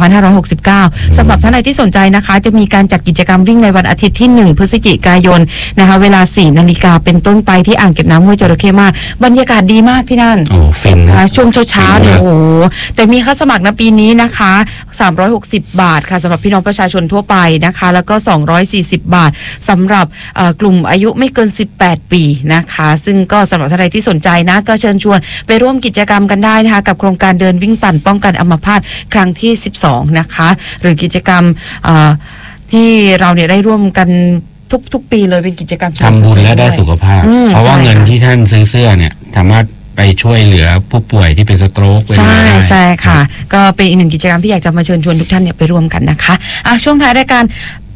[SPEAKER 2] 2569สำหรับท่านใดที่สนใจนะคะจะมีการจัดกิจกรรมวิ่งในวันอาทิตย์ที่1พฤศจิกายนนะคะเวลา 4 นาฬิกาเป็นต้นไปที่อ่างเก็บน้ำห้วยจระเข้มากบรรยากาศดีมากที่นั่น
[SPEAKER 1] ฟินนะ
[SPEAKER 2] ช่วงเช้าๆเนี่ยโอ้แต่มีค่าสมัครในปีนี้นะคะ360 บาทค่ะสำหรับพี่น้องประชาชนทั่วไปนะคะแล้วก็240 บาทสำหรับกลุ่มอายุไม่เกิน18 ปีนะคะซึ่งก็สำหรับท่านใดที่สนใจนะก็เชิญชวนไปร่วมกิจกรรมกันได้นะคะกับโครงการเดินวิ่งปั่นป้องกันอัมพาตครั้งที่12นะคะหรือกิจกรรมที่เราเนี่ยได้ร่วมกันทุกปีเลยเป็นกิจกรรม
[SPEAKER 1] ทำบุญและได้สุขภาพเพราะว่าเงินที่ท่านซื้อเสื้อเนี่ยสามารถไปช่วยเหลือผู้ป่วยที่เป็นสโตรก
[SPEAKER 2] ใช่ค่ะก็เป็นอีกหนึ่งกิจกรรมที่อยากจะมาเชิญชวนทุกท่านเนี่ยไปร่วมกันนะคะช่วงท้ายรายการ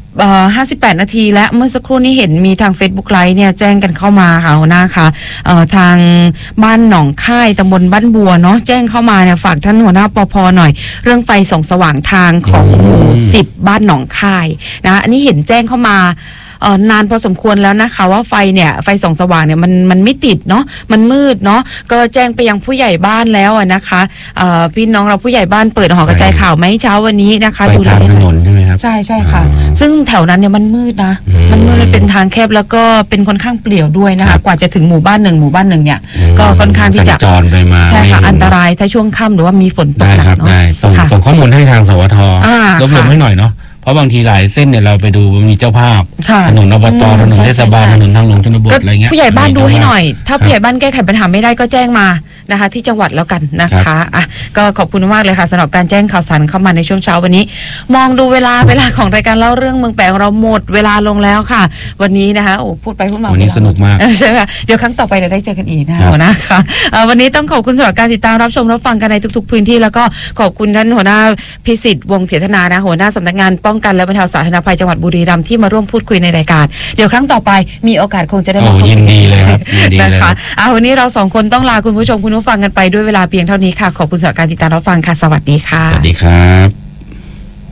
[SPEAKER 2] 58 นาทีและเมื่อสักครู่นี้เห็นมีทาง Facebook Live เนี่ยแจ้งกันเข้ามาค่ะหัวหน้าค่ะทางบ้านหนองค่ายตำบลบ้านบัวเนาะแจ้งเข้ามาเนี่ยฝากท่านหัวหน้าปภหน่อยเรื่องไฟส่องสว่างทางของหมู่10บ้านหนองค่ายนะอันนี้เห็นแจ้งเข้ามานานพอสมควรแล้วนะคะว่าไฟส่องสว่างเนี่ยมันไม่ติดเนาะมันมืดเนาะก็แจ้งไปยังผู้ใหญ่บ้านแล้วนะคะพี่น้องเราผู้ใหญ่บ้านเปิดหอกระจายข่าวไหมเช้าวันนี้นะคะ
[SPEAKER 1] ดูทางถนนใช่ไหมครับ
[SPEAKER 2] ใช่ค่ะซึ่งแถวนั้นเนี่ยมันมืดนะมันมืดเป็นทางแคบแล้วก็เป็นค่อนข้างเปลี่ยวด้วยนะคะกว่าจะถึงหมู่บ้านหนึ่งเนี่ยก็ค่อนข้างที่จะ
[SPEAKER 1] จรไปมา
[SPEAKER 2] ใช่ค่ะอันตรายถ้าช่วงค่ำหรือว่ามีฝนตกหนักเนาะ
[SPEAKER 1] ส่งข้อมูลให้ทางสวทรวบรวมให้หน่อยเนาะเพราะบางทีหลายเส้นเนี่ยเราไปดูมีเจ้าภาพถนนอบตถนนเทศบาลถนนทางหลวงชนบทอะไรเงี้ย
[SPEAKER 2] ผู้ใหญ่บ้านดูให้หน่อยถ้าผู้ใหญ่บ้านแก้ไขปัญหาไม่ได้ก็แจ้งมานะคะที่จังหวัดแล้วกันนะคะก็ขอบคุณมากเลยค่ะสำหรับการแจ้งข่าวสารเข้ามาในช่วงเช้าวันนี้มองดูเวลาของรายการเล่าเรื่องเมืองแปลของเราหมดเวลาลงแล้วค่ะวันนี้นะคะพูดไปพูดมา
[SPEAKER 1] วันนี้สนุกมาก
[SPEAKER 2] ใช่ไหมเดี๋ยวครั้งต่อไปเราได้เจอกันอีกนะคะหัวหน้าค่ะวันนี้ต้องขอบคุณสำหรับการติดตามรับชมรับฟังกันในทุกๆพื้นที่แล้วก็ขอบคุณท่านหัวหน้าพิสิทธิ์วงศ์เถียรธนานะหัวหน้าสำนักงานป้องกันและบรรเทาสาธารณภัยจังหวัดบุรีรัมย์ที่มาร่วมพูดคุยในรายการเดี๋ยวครั้งต่อไปมีโอกาสคงจะได้มา
[SPEAKER 1] ยินดีเลยครับ
[SPEAKER 2] นะคะวันนี้เรา2คนต้องลาคุณผู้ชมคุณผู้ฟังกันไปด้วยเวลาเพียงเท่านี้ค่ะขอบคุณสำหรับการติดตามรับฟังค่ะสวัสดีค่ะ
[SPEAKER 1] สวัสดีครับ